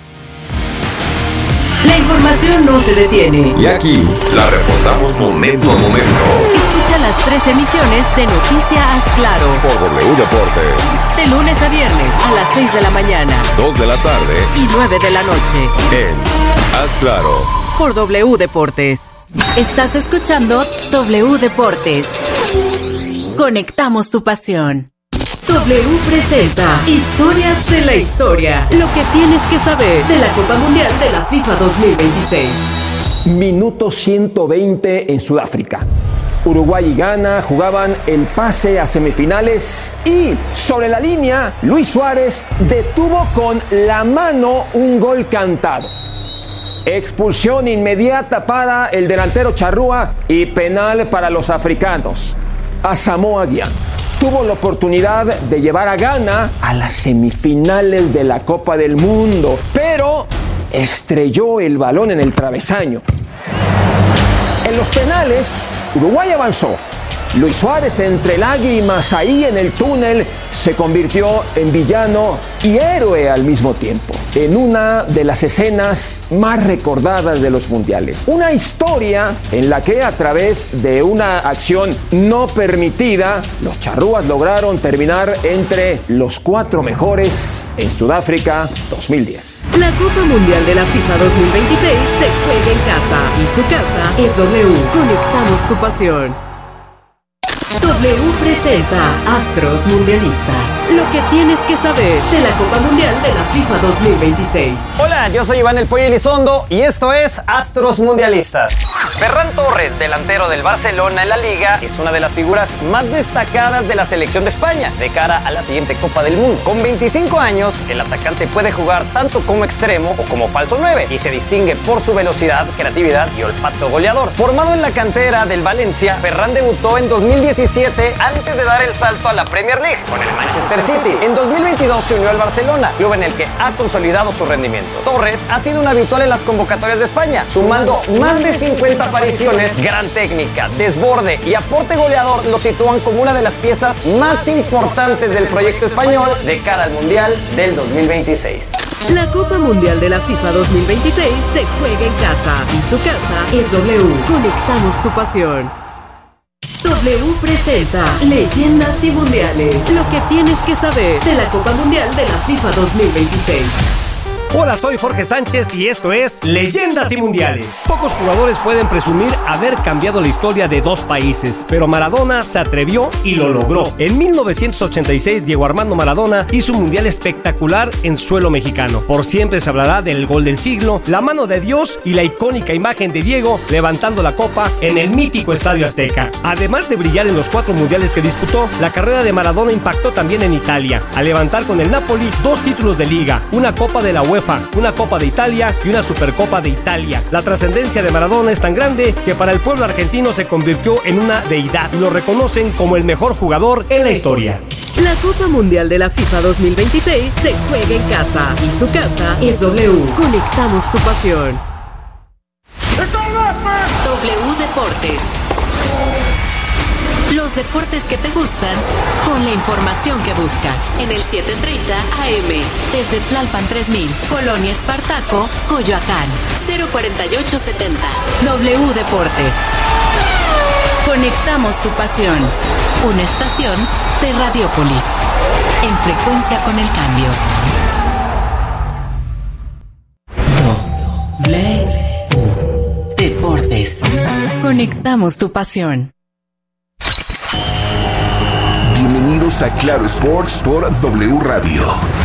La información no se detiene. Y aquí la reportamos momento a momento. Escucha las tres emisiones de Noticias Haz Claro por W Deportes. De lunes a viernes a las seis de la mañana, dos de la tarde y nueve de la noche. En Haz Claro por W Deportes. Estás escuchando W Deportes. Conectamos tu pasión. W presenta Historias de la Historia. Lo que tienes que saber de la Copa Mundial de la FIFA dos mil veintiséis. Minuto ciento veinte en Sudáfrica. Uruguay y Ghana jugaban el pase a semifinales y sobre la línea Luis Suárez detuvo con la mano un gol cantado. Expulsión inmediata para el delantero charrúa y penal para los africanos. Asamoah Gyan tuvo la oportunidad de llevar a Ghana a las semifinales de la Copa del Mundo, pero estrelló el balón en el travesaño. En los penales, Uruguay avanzó. Luis Suárez, entre lágrimas ahí en el túnel, se convirtió en villano y héroe al mismo tiempo, en una de las escenas más recordadas de los mundiales. Una historia en la que, a través de una acción no permitida, los charrúas lograron terminar entre los cuatro mejores en Sudáfrica dos mil diez. La Copa Mundial de la FIFA dos mil veintiséis se juega en casa y su casa es W. Conectamos tu pasión. W presenta Astros Mundialistas. Lo que tienes que saber de la Copa Mundial de la FIFA dos mil veintiséis. Hola, yo soy Iván El Pollo Elizondo y esto es Astros Mundialistas. Ferran Torres, delantero del Barcelona en la Liga, es una de las figuras más destacadas de la selección de España de cara a la siguiente Copa del Mundo. Con veinticinco años, el atacante puede jugar tanto como extremo o como falso nueve y se distingue por su velocidad, creatividad y olfato goleador. Formado en la cantera del Valencia, Ferran debutó en dos mil diecisiete antes de dar el salto a la Premier League con el Manchester City. En dos mil veintidós se unió al Barcelona, club en el que ha consolidado su rendimiento. Torres ha sido un habitual en las convocatorias de España, sumando más de cincuenta apariciones. Gran técnica, desborde y aporte goleador lo sitúan como una de las piezas más importantes del proyecto español de cara al Mundial del dos mil veintiséis. La Copa Mundial de la FIFA dos mil veintiséis se juega en casa y su casa es W. Conectamos tu pasión. W presenta Leyendas y Mundiales. Lo que tienes que saber de la Copa Mundial de la FIFA dos mil veintiséis. Hola, soy Jorge Sánchez y esto es Leyendas y Mundiales. Pocos jugadores pueden presumir haber cambiado la historia de dos países, pero Maradona se atrevió y lo logró. En mil novecientos ochenta y seis, Diego Armando Maradona hizo un mundial espectacular en suelo mexicano. Por siempre se hablará del gol del siglo, la mano de Dios y la icónica imagen de Diego levantando la copa en el mítico Estadio Azteca. Además de brillar en los cuatro mundiales que disputó, la carrera de Maradona impactó también en Italia, al levantar con el Napoli dos títulos de liga, una Copa de la UEFA, una Copa de Italia y una Supercopa de Italia. La trascendencia de Maradona es tan grande que para el pueblo argentino se convirtió en una deidad. Lo reconocen como el mejor jugador en la historia. La Copa Mundial de la FIFA dos mil veintiséis se juega en casa y su casa es W. Conectamos tu pasión. W Deportes. Los deportes que te gustan con la información que buscas. En el setecientos treinta A M. Desde Tlalpan tres mil. Colonia Espartaco, Coyoacán. cero cuarenta y ocho setenta. W Deportes. Conectamos tu pasión. Una estación de Radiópolis. En frecuencia con el cambio. W Deportes. Conectamos tu pasión. Bienvenidos a Claro Sports por W Radio.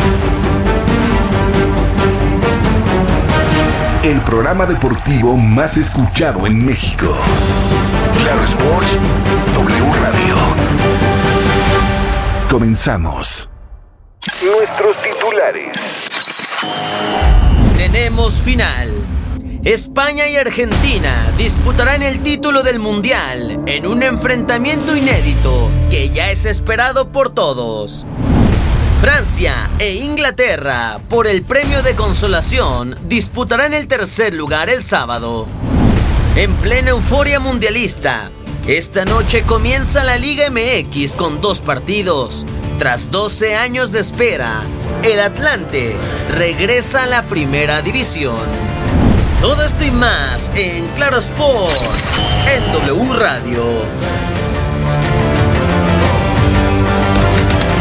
El programa deportivo más escuchado en México. Claro Sports, W Radio. Comenzamos. Nuestros titulares. Tenemos final. España y Argentina disputarán el título del Mundial en un enfrentamiento inédito que ya es esperado por todos. Francia e Inglaterra, por el premio de consolación, disputarán el tercer lugar el sábado. En plena euforia mundialista, esta noche comienza la Liga M X con dos partidos. Tras doce años de espera, el Atlante regresa a la primera división. Todo esto y más en Claro Sports, en W Radio.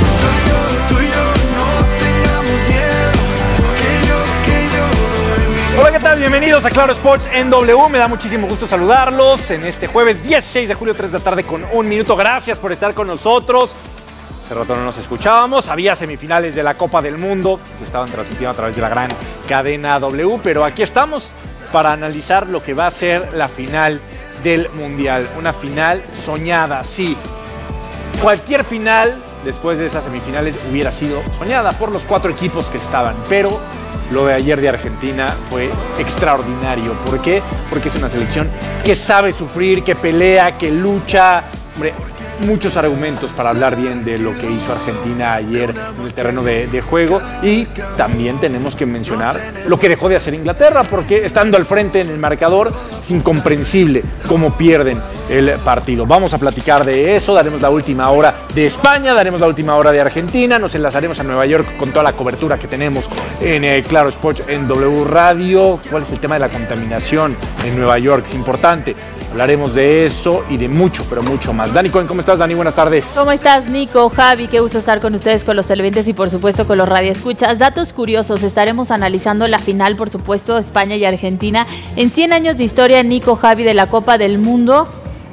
Tú y yo no tengamos miedo, que yo, que yo doy mi Hola, ¿qué tal? Bienvenidos a Claro Sports en W. Me da muchísimo gusto saludarlos en este jueves dieciséis de julio, tres de la tarde con un minuto. Gracias por estar con nosotros. Hace rato no nos escuchábamos. Había semifinales de la Copa del Mundo. Se estaban transmitiendo a través de la gran cadena W. Pero aquí estamos para analizar lo que va a ser la final del Mundial. Una final soñada, sí. Cualquier final después de esas semifinales hubiera sido soñada por los cuatro equipos que estaban. Pero lo de ayer de Argentina fue extraordinario. ¿Por qué? Porque es una selección que sabe sufrir, que pelea, que lucha. Hombre, muchos argumentos para hablar bien de lo que hizo Argentina ayer en el terreno de, de juego. Y también tenemos que mencionar lo que dejó de hacer Inglaterra, porque estando al frente en el marcador es incomprensible cómo pierden el partido. Vamos a platicar de eso, daremos la última hora de España, daremos la última hora de Argentina, nos enlazaremos a Nueva York con toda la cobertura que tenemos en eh, Claro Sports en W Radio. ¿Cuál es el tema de la contaminación en Nueva York? Es importante. Hablaremos de eso y de mucho, pero mucho más. Dani Cohen, ¿cómo estás, Dani? Buenas tardes. ¿Cómo estás, Nico? Javi, qué gusto estar con ustedes, con los televidentes y por supuesto con los radioescuchas. Datos curiosos, estaremos analizando la final, por supuesto, España y Argentina. En cien años de historia, Nico, Javi, de la Copa del Mundo,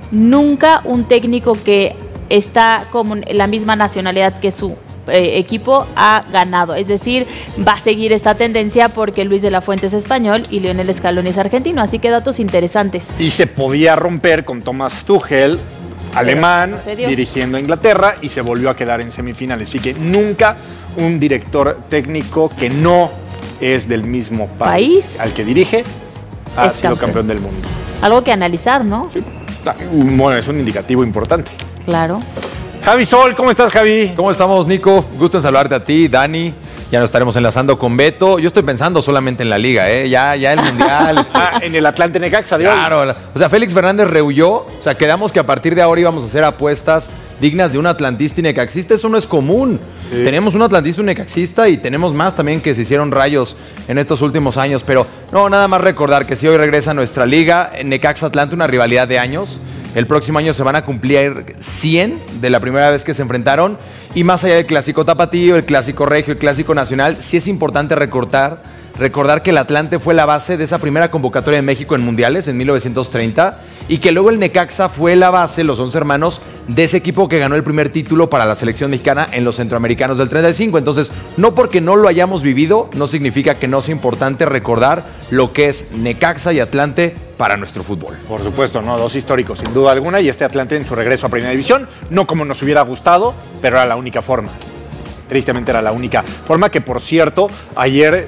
nunca un técnico que está con la misma nacionalidad que su Eh, equipo ha ganado, es decir, va a seguir esta tendencia porque Luis de la Fuente es español y Lionel Scaloni es argentino, así que datos interesantes. Y se podía romper con Thomas Tuchel, alemán, no dirigiendo a Inglaterra, y se volvió a quedar en semifinales, así que nunca un director técnico que no es del mismo país, ¿País? al que dirige ha es sido campeón. campeón del mundo. Algo que analizar, ¿no? Sí, bueno, es un indicativo importante. Claro. Javi Sol, ¿cómo estás, Javi? ¿Cómo estamos, Nico? Gusto en saludarte a ti, Dani. Ya nos estaremos enlazando con Beto. Yo estoy pensando solamente en la liga, ¿eh? Ya, ya el Mundial. este... Ah, en el Atlante Necaxa de Claro. hoy. O sea, Félix Fernández rehuyó. O sea, quedamos que a partir de ahora íbamos a hacer apuestas dignas de un atlantista y necaxista. Eso no es común. Sí. Tenemos un atlantista y un necaxista y tenemos más también que se hicieron rayos en estos últimos años. Pero no, nada más recordar que si hoy regresa a nuestra liga, Necaxa-Atlante, una rivalidad de años. El próximo año se van a cumplir cien de la primera vez que se enfrentaron. Y más allá del clásico tapatío, el clásico regio, el clásico nacional, sí es importante recordar, recordar que el Atlante fue la base de esa primera convocatoria de México en mundiales en mil novecientos treinta y que luego el Necaxa fue la base, los once hermanos, de ese equipo que ganó el primer título para la selección mexicana en los centroamericanos del treinta y cinco. Entonces, no porque no lo hayamos vivido, no significa que no sea importante recordar lo que es Necaxa y Atlante para nuestro fútbol. Por supuesto, no, dos históricos, sin duda alguna, y este Atlante en su regreso a Primera División, no como nos hubiera gustado, pero era la única forma. Tristemente era la única forma, que por cierto, ayer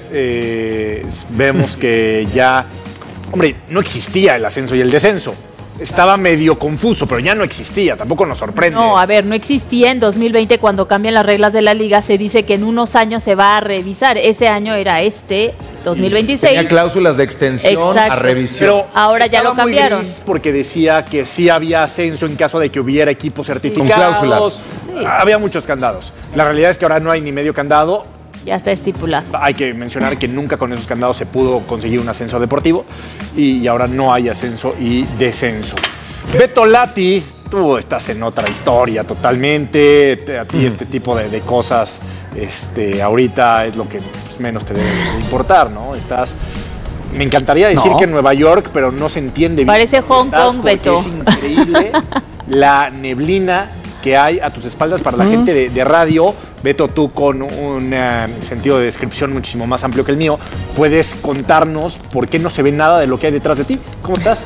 eh, vemos que ya, hombre, no existía el ascenso y el descenso. Estaba medio confuso, pero ya no existía, tampoco nos sorprende. No, a ver, no existía en dos mil veinte cuando cambian las reglas de la liga, se dice que en unos años se va a revisar. Ese año era este, dos mil veintiséis. Tenía cláusulas de extensión. Exacto. A revisión. Pero ahora ya lo cambiaron. Muy gris porque decía que sí había ascenso en caso de que hubiera equipos certificados. Con cláusulas. Sí. Había muchos candados. La realidad es que ahora no hay ni medio candado. Ya está estipulado. Hay que mencionar que nunca con esos candados se pudo conseguir un ascenso deportivo y ahora no hay ascenso y descenso. Beto Lati, tú estás en otra historia totalmente. A ti este tipo de, de cosas este, ahorita es lo que pues, menos te debe importar, ¿no? Estás... Me encantaría decir no. que en Nueva York, pero no se entiende bien. Parece Hong Kong, Beto. Es increíble la neblina que hay a tus espaldas para la mm. gente de, de radio. Beto, tú con un uh, sentido de descripción muchísimo más amplio que el mío, puedes contarnos por qué no se ve nada de lo que hay detrás de ti. ¿Cómo estás?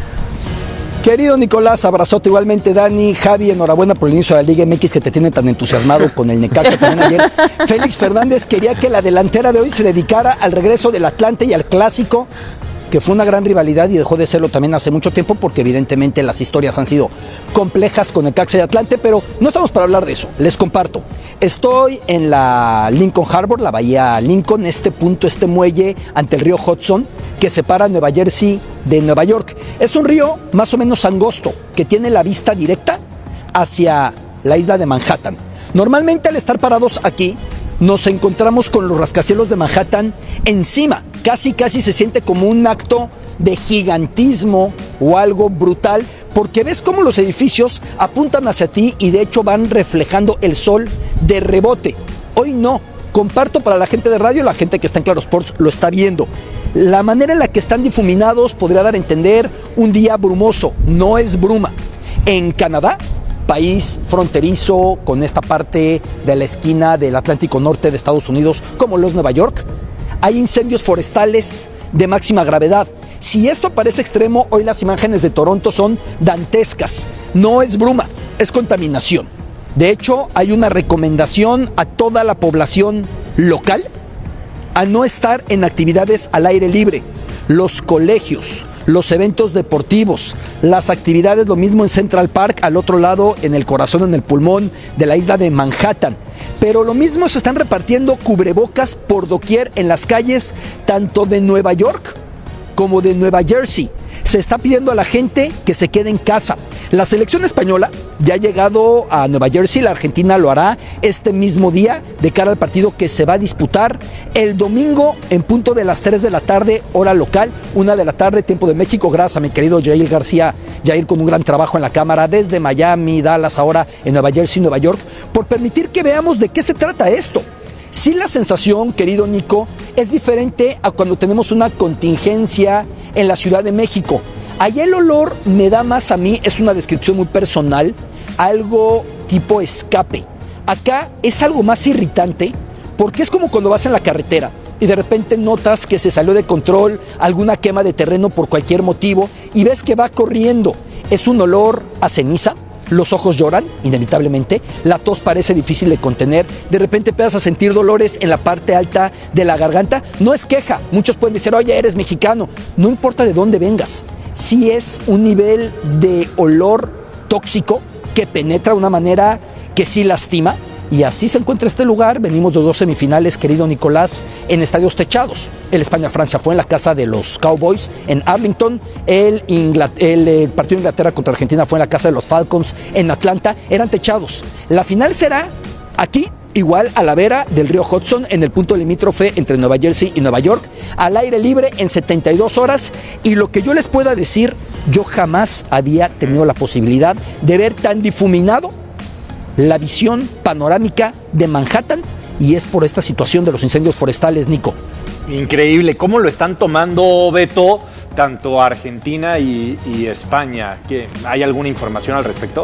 Querido Nicolás, abrazote igualmente, Dani, Javi, enhorabuena por el inicio de la Liga M X que te tiene tan entusiasmado con el Necaxa también ayer. Félix Fernández quería que la delantera de hoy se dedicara al regreso del Atlante y al Clásico, que fue una gran rivalidad y dejó de serlo también hace mucho tiempo porque evidentemente las historias han sido complejas con Necaxa y Atlante, pero no estamos para hablar de eso, les comparto. Estoy en la Lincoln Harbor, la bahía Lincoln, este punto, este muelle ante el río Hudson que separa Nueva Jersey de Nueva York. Es un río más o menos angosto que tiene la vista directa hacia la isla de Manhattan. Normalmente al estar parados aquí nos encontramos con los rascacielos de Manhattan encima. Casi, casi se siente como un acto de gigantismo o algo brutal, porque ves cómo los edificios apuntan hacia ti y de hecho van reflejando el sol de rebote. Hoy no. Comparto para la gente de radio, la gente que está en Claro Sports lo está viendo. La manera en la que están difuminados podría dar a entender un día brumoso. No es bruma. En Canadá, país fronterizo con esta parte de la esquina del Atlántico Norte de Estados Unidos, como lo es Nueva York, hay incendios forestales de máxima gravedad. Si esto parece extremo, hoy las imágenes de Toronto son dantescas. No es bruma, es contaminación. De hecho, hay una recomendación a toda la población local a no estar en actividades al aire libre. Los colegios, los eventos deportivos, las actividades, lo mismo en Central Park, al otro lado, en el corazón, en el pulmón de la isla de Manhattan. Pero lo mismo se están repartiendo cubrebocas por doquier en las calles, tanto de Nueva York como de Nueva Jersey. Se está pidiendo a la gente que se quede en casa. La selección española ya ha llegado a Nueva Jersey, la Argentina lo hará este mismo día de cara al partido que se va a disputar el domingo en punto de las tres de la tarde, hora local, una de la tarde, tiempo de México. Gracias a mi querido Jair García, Jair con un gran trabajo en la cámara desde Miami, Dallas, ahora en Nueva Jersey, Nueva York, por permitir que veamos de qué se trata esto. Sí, la sensación, querido Nico, es diferente a cuando tenemos una contingencia en la Ciudad de México. Allá el olor me da más a mí, es una descripción muy personal, algo tipo escape. Acá es algo más irritante porque es como cuando vas en la carretera y de repente notas que se salió de control alguna quema de terreno por cualquier motivo y ves que va corriendo. Es un olor a ceniza. Los ojos lloran, inevitablemente, la tos parece difícil de contener, de repente empiezas a sentir dolores en la parte alta de la garganta. No es queja, muchos pueden decir, oye, eres mexicano, no importa de dónde vengas, sí es un nivel de olor tóxico que penetra de una manera que sí lastima, y así se encuentra este lugar. Venimos de dos semifinales, querido Nicolás, en estadios techados. El España-Francia fue en la casa de los Cowboys en Arlington. El, Ingl- el, el partido de Inglaterra contra Argentina fue en la casa de los Falcons en Atlanta. Eran techados. La final será aquí, igual a la vera del río Hudson, en el punto limítrofe entre Nueva Jersey y Nueva York, al aire libre en setenta y dos horas. Y lo que yo les pueda decir, yo jamás había tenido la posibilidad de ver tan difuminado la visión panorámica de Manhattan, y es por esta situación de los incendios forestales, Nico. Increíble, ¿cómo lo están tomando, Beto, tanto Argentina y, y España? ¿Qué, ¿Hay alguna información al respecto?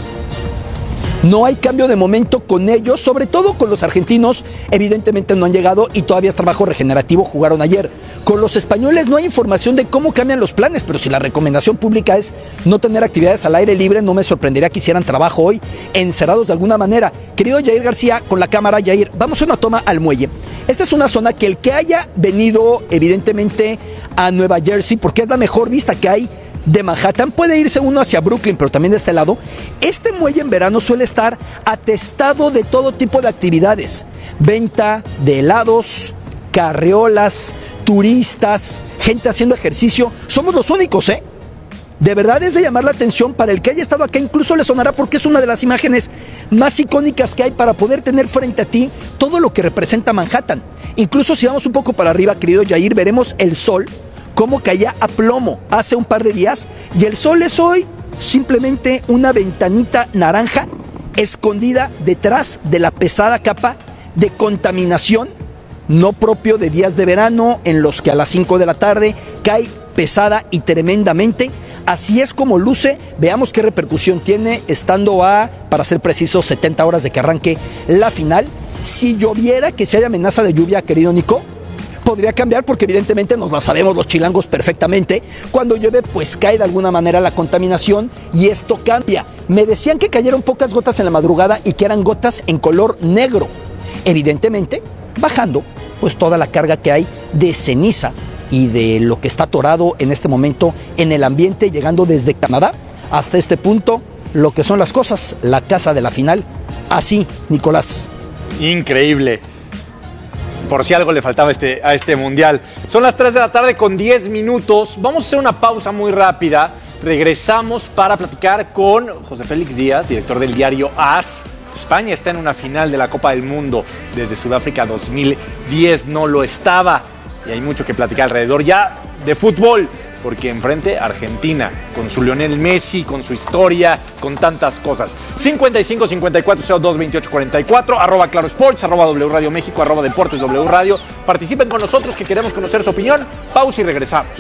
No hay cambio de momento con ellos, sobre todo con los argentinos, evidentemente no han llegado y todavía es trabajo regenerativo, jugaron ayer. Con los españoles no hay información de cómo cambian los planes, pero si la recomendación pública es no tener actividades al aire libre, no me sorprendería que hicieran trabajo hoy encerrados de alguna manera. Querido Jair García, con la cámara, Jair, vamos a una toma al muelle. Esta es una zona que el que haya venido evidentemente a Nueva Jersey, porque es la mejor vista que hay de Manhattan, puede irse uno hacia Brooklyn, pero también de este lado. Este muelle en verano suele estar atestado de todo tipo de actividades: venta de helados, carriolas, turistas, gente haciendo ejercicio. Somos los únicos, ¿eh? De verdad es de llamar la atención. Para el que haya estado acá incluso le sonará, porque es una de las imágenes más icónicas que hay para poder tener frente a ti todo lo que representa Manhattan. Incluso si vamos un poco para arriba, querido Jair, veremos el sol cómo caía a plomo hace un par de días, y el sol es hoy simplemente una ventanita naranja escondida detrás de la pesada capa de contaminación, no propio de días de verano en los que a las cinco de la tarde cae pesada y tremendamente. Así es como luce. Veamos qué repercusión tiene estando a, para ser precisos, setenta horas de que arranque la final. Si lloviera, que si hay amenaza de lluvia, querido Nico, podría cambiar, porque evidentemente nos la sabemos los chilangos perfectamente. Cuando llueve, pues cae de alguna manera la contaminación y esto cambia. Me decían que cayeron pocas gotas en la madrugada y que eran gotas en color negro. Evidentemente, bajando pues toda la carga que hay de ceniza y de lo que está atorado en este momento en el ambiente, llegando desde Canadá hasta este punto, lo que son las cosas, la casa de la final. Así, Nicolás. Increíble. Por si algo le faltaba este, a este mundial. Son las tres de la tarde con diez minutos. Vamos a hacer una pausa muy rápida. Regresamos para platicar con José Félix Díaz, director del diario AS. España está en una final de la Copa del Mundo. Desde Sudáfrica dos mil diez no lo estaba. Y hay mucho que platicar alrededor ya de fútbol. porque enfrente Argentina, con su Lionel Messi, con su historia, con tantas cosas. cincuenta y cinco, cincuenta y cuatro, cero dos, veintiocho, cuarenta y cuatro, arroba Claro Sports, arroba W Radio México, arroba Deportes W Radio. Participen con nosotros que queremos conocer su opinión. Pausa y regresamos.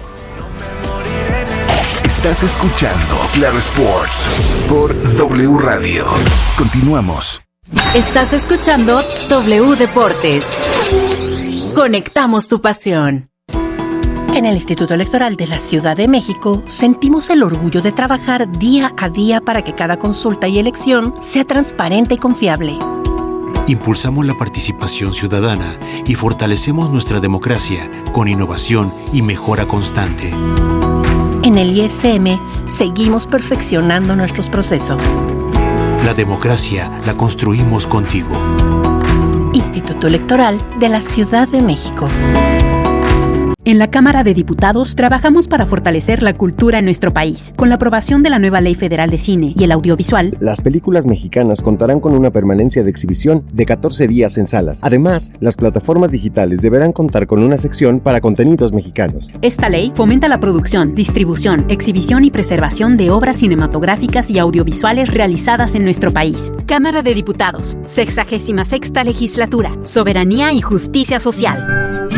Estás escuchando Claro Sports por W Radio. Continuamos. Estás escuchando W Deportes. Conectamos tu pasión. En el Instituto Electoral de la Ciudad de México sentimos el orgullo de trabajar día a día para que cada consulta y elección sea transparente y confiable. Impulsamos la participación ciudadana y fortalecemos nuestra democracia con innovación y mejora constante. En el I S M seguimos perfeccionando nuestros procesos. La democracia la construimos contigo. Instituto Electoral de la Ciudad de México. En la Cámara de Diputados trabajamos para fortalecer la cultura en nuestro país. Con la aprobación de la nueva Ley Federal de Cine y el Audiovisual, las películas mexicanas contarán con una permanencia de exhibición de catorce días en salas. Además, las plataformas digitales deberán contar con una sección para contenidos mexicanos. Esta ley fomenta la producción, distribución, exhibición y preservación de obras cinematográficas y audiovisuales realizadas en nuestro país. Cámara de Diputados, sexagésima sexta Legislatura, Soberanía y Justicia Social.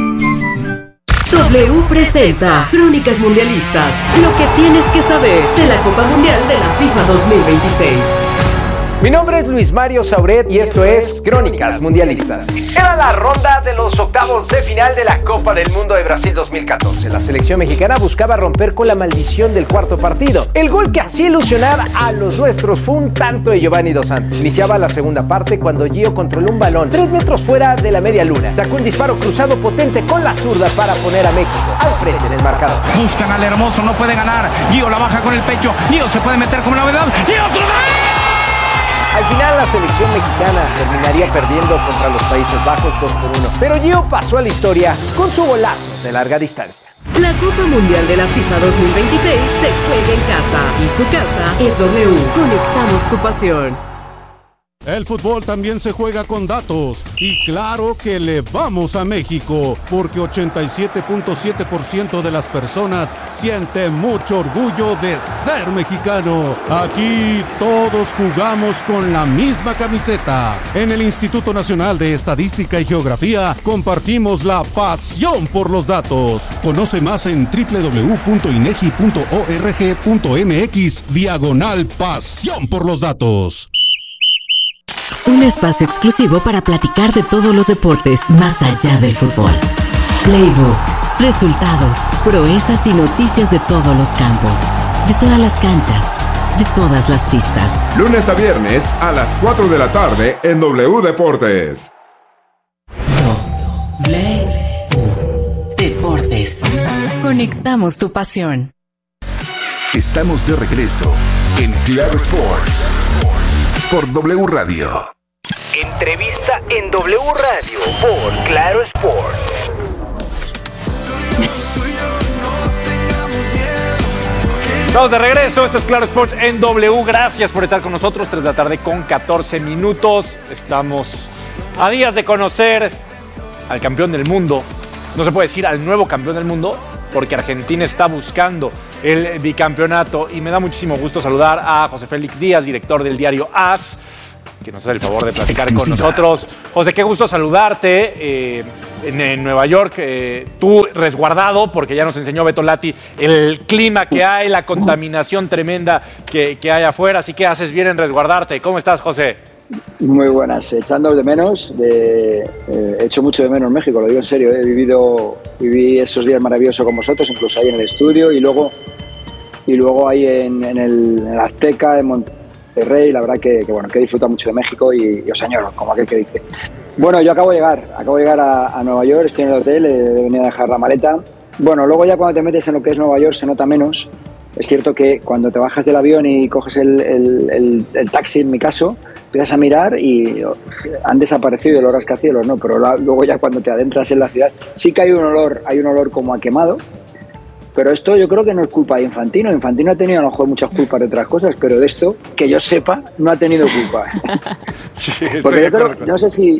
W presenta Crónicas Mundialistas, lo que tienes que saber de la Copa Mundial de la FIFA dos mil veintiséis. Mi nombre es Luis Mario Sauret y esto es Crónicas Mundialistas. Era la ronda de los octavos de final de la Copa del Mundo de Brasil dos mil catorce. La selección mexicana buscaba romper con la maldición del cuarto partido. El gol que hacía ilusionar a los nuestros fue un tanto de Giovanni Dos Santos. Iniciaba la segunda parte cuando Gio controló un balón tres metros fuera de la media luna. Sacó un disparo cruzado potente con la zurda para poner a México al frente del marcador. Buscan al hermoso, no puede ganar. Gio la baja con el pecho. Gio se puede meter como novedad. Gio otro gol. Al final la selección mexicana terminaría perdiendo contra los Países Bajos dos por uno. Pero Gio pasó a la historia con su golazo de larga distancia. La Copa Mundial de la FIFA dos mil veintiséis se juega en casa y su casa es W. Conectamos tu pasión. El fútbol también se juega con datos y claro que le vamos a México porque ochenta y siete punto siete por ciento de las personas siente mucho orgullo de ser mexicano. Aquí todos jugamos con la misma camiseta. En el Instituto Nacional de Estadística y Geografía compartimos la pasión por los datos. Conoce más en doble u doble u doble u punto inegi punto org punto mx diagonal pasión por los datos. Un espacio exclusivo para platicar de todos los deportes más allá del fútbol. Playbook, resultados, proezas y noticias de todos los campos, de todas las canchas, de todas las pistas. Lunes a viernes a las cuatro de la tarde en W Deportes. W Deportes. Conectamos tu pasión. Estamos de regreso en Claro Sports por W Radio. Entrevista en W Radio por Claro Sports. Estamos de regreso, esto es Claro Sports en W. Gracias por estar con nosotros, tres de la tarde con catorce minutos. Estamos a días de conocer al campeón del mundo. No se puede decir al nuevo campeón del mundo, porque Argentina está buscando el bicampeonato. Y me da muchísimo gusto saludar a José Félix Díaz, director del diario AS, que nos hace el favor de platicar con nosotros. José, qué gusto saludarte eh, en, en Nueva York. Eh, tú resguardado, porque ya nos enseñó Beto Lati el clima que hay, la contaminación tremenda que, que hay afuera. Así que haces bien en resguardarte. ¿Cómo estás, José? Muy buenas, echando de menos, de, eh, he hecho mucho de menos México, lo digo en serio, he vivido, viví esos días maravillosos con vosotros, incluso ahí en el estudio y luego, y luego ahí en, en, el, en el Azteca, en Monterrey, la verdad que, que bueno, que he disfrutado mucho de México y, y os añoro, como aquel que dice. Bueno, yo acabo de llegar, acabo de llegar a, a Nueva York, estoy en el hotel, he venido a dejar la maleta. Bueno, luego ya cuando te metes en lo que es Nueva York se nota menos. Es cierto que cuando te bajas del avión y coges el, el, el, el taxi, en mi caso, empiezas a mirar y han desaparecido los rascacielos, ¿no? Pero la, luego ya cuando te adentras en la ciudad, sí que hay un olor, hay un olor como a quemado, pero esto yo creo que no es culpa de Infantino. Infantino ha tenido a lo mejor muchas culpas de otras cosas, pero de esto, que yo sepa, no ha tenido culpa. Sí, Porque yo creo, no sé si,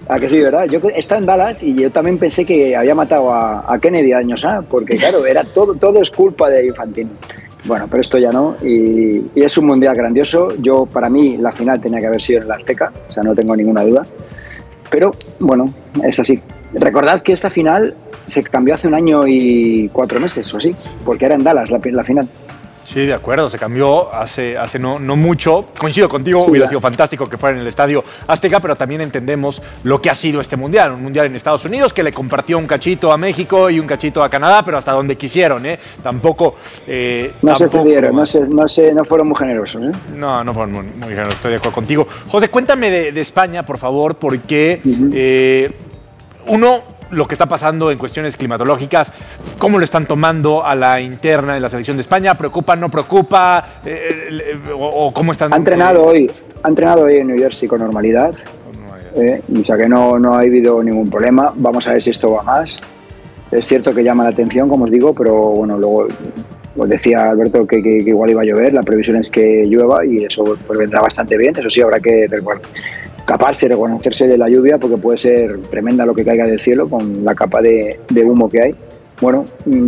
¿A que sí, verdad? Yo estaba en Dallas y yo también pensé que había matado a, a Kennedy años, ¿ah? Porque claro, era todo, todo es culpa de Infantino. Bueno, pero esto ya no, y, y es un mundial grandioso. Yo, para mí, la final tenía que haber sido en la Azteca, o sea, no tengo ninguna duda. Pero, bueno, es así. Recordad que esta final se cambió hace un año y cuatro meses o así, porque era en Dallas la, la final. Sí, de acuerdo, se cambió hace, hace no, no mucho. Coincido contigo, sí, hubiera ya. sido fantástico que fuera en el Estadio Azteca, pero también entendemos lo que ha sido este Mundial. Un Mundial en Estados Unidos que le compartió un cachito a México y un cachito a Canadá, pero hasta donde quisieron, ¿eh? Tampoco... Eh, no tampoco, se cedieron, no, se, no, se, no fueron muy generosos, ¿eh? No, no fueron muy, muy generosos, estoy de acuerdo contigo. José, cuéntame de, de España, por favor, porque uh-huh. eh, uno... lo que está pasando en cuestiones climatológicas, cómo lo están tomando a la interna de la selección de España, ¿preocupa, no preocupa? Eh, eh, o, o cómo están? Ha entrenado eh, hoy, ha entrenado hoy en New Jersey con normalidad, eh, o sea que no, no ha habido ningún problema. Vamos a ver si esto va más. Es cierto que llama la atención, como os digo, pero bueno, luego os decía Alberto que, que, que igual iba a llover, la previsión es que llueva y eso pues vendrá bastante bien. Eso sí, habrá que recordar. Caparse, reconocerse de la lluvia, porque puede ser tremenda lo que caiga del cielo con la capa de, de humo que hay. Bueno,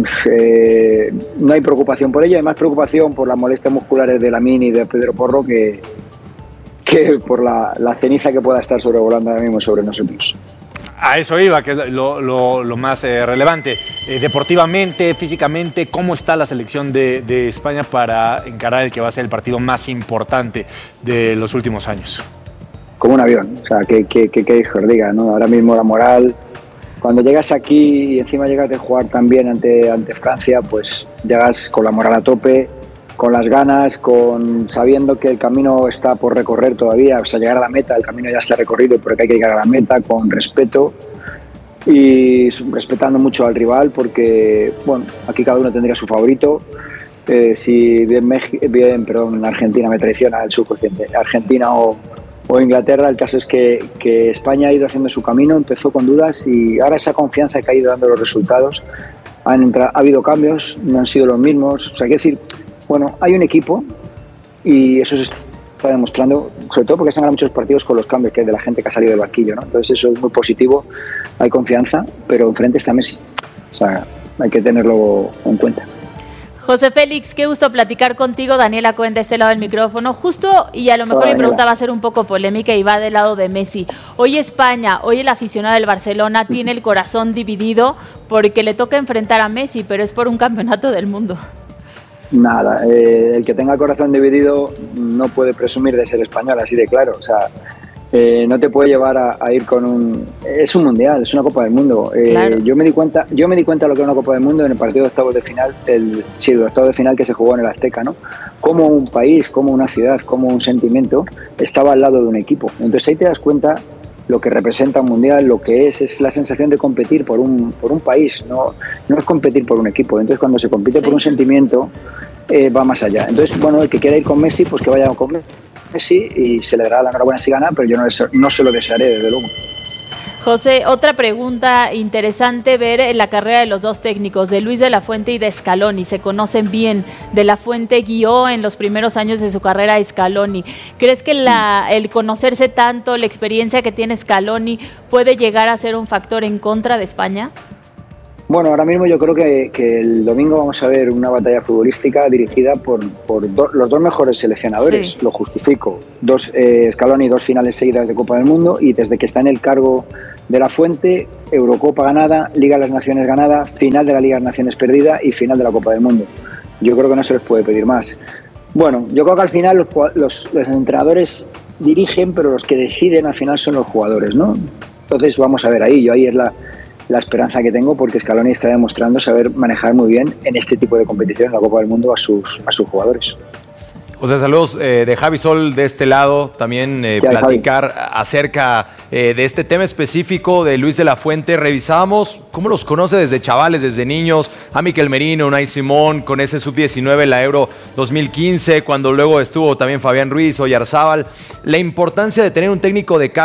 eh, no hay preocupación por ello, hay más preocupación por las molestias musculares de Lamine y de Pedro Porro que, que por la, la ceniza que pueda estar sobrevolando ahora mismo sobre nosotros. A eso iba, que es lo, lo, lo más eh, relevante. Eh, deportivamente, físicamente, ¿cómo está la selección de, de España para encarar el que va a ser el partido más importante de los últimos años? Como un avión, o sea, que, que, que, que os diga, ¿no? Ahora mismo la moral, cuando llegas aquí y encima llegas de jugar también ante, ante Francia, pues llegas con la moral a tope, con las ganas, con sabiendo que el camino está por recorrer todavía, o sea, llegar a la meta, el camino ya está recorrido, pero que hay que llegar a la meta con respeto y respetando mucho al rival, porque, bueno, aquí cada uno tendría su favorito. Eh, si bien, México, bien perdón, Argentina me traiciona el subconsciente, Argentina o o Inglaterra, el caso es que, que España ha ido haciendo su camino, empezó con dudas y ahora esa confianza que ha ido dando los resultados, han entrado, ha habido cambios, no han sido los mismos, o sea, hay que decir, bueno, hay un equipo y eso se está demostrando, sobre todo porque se han ganado muchos partidos con los cambios que hay de la gente que ha salido del banquillo, ¿no? Entonces eso es muy positivo, hay confianza, pero enfrente está Messi, o sea, hay que tenerlo en cuenta. José Félix, qué gusto platicar contigo. Daniela Cohen de este lado del micrófono. Justo, y a lo mejor Hola, mi pregunta Daniela. va a ser un poco polémica y va del lado de Messi. Hoy España, hoy el aficionado del Barcelona tiene el corazón dividido porque le toca enfrentar a Messi, pero es por un campeonato del mundo. Nada, eh, el que tenga el corazón dividido no puede presumir de ser español, así de claro. O sea, eh, no te puede llevar a, a ir con un... Es un mundial, es una Copa del Mundo. Eh, Claro. Yo me di cuenta, yo me di cuenta de lo que era una Copa del Mundo en el partido de octavos de final, el sí, de octavos de final que se jugó en el Azteca, ¿no? Como un país, como una ciudad, como un sentimiento estaba al lado de un equipo. Entonces ahí te das cuenta lo que representa un mundial, lo que es, es la sensación de competir por un, por un país, no, no es competir por un equipo. Entonces cuando se compite Sí. por un sentimiento, eh, va más allá. Entonces, bueno, el que quiera ir con Messi, pues que vaya con Messi y se le dará la enhorabuena si gana, pero yo no, les- no se lo desearé, desde luego. José, otra pregunta interesante ver en la carrera de los dos técnicos, de Luis de la Fuente y de Scaloni. Se conocen bien. De la Fuente guió en los primeros años de su carrera a Scaloni. ¿Crees que la, el conocerse tanto, la experiencia que tiene Scaloni, puede llegar a ser un factor en contra de España? Bueno, ahora mismo yo creo que, que el domingo vamos a ver una batalla futbolística dirigida por, por do- los dos mejores seleccionadores, Sí. lo justifico. Dos, eh, Scaloni, dos finales seguidas de Copa del Mundo y desde que está en el cargo de la Fuente, Eurocopa ganada, Liga de las Naciones ganada, final de la Liga de las Naciones perdida y final de la Copa del Mundo. Yo creo que no se les puede pedir más. Bueno, yo creo que al final los, jugad- los, los entrenadores dirigen, pero los que deciden al final son los jugadores, ¿no? Entonces vamos a ver ahí, yo ahí es la, la esperanza que tengo porque Scaloni está demostrando saber manejar muy bien en este tipo de competición, en la Copa del Mundo, a sus, a sus jugadores. O sea, saludos eh, de Javi Sol de este lado, también eh, ¿Qué hay, platicar acerca eh, de este tema específico de Luis de la Fuente. Revisábamos cómo los conoce desde chavales, desde niños, a Miquel Merino, Unai Simón, con ese sub diecinueve en la Euro dos mil quince, cuando luego estuvo también Fabián Ruiz, Oyarzábal. La importancia de tener un técnico de casa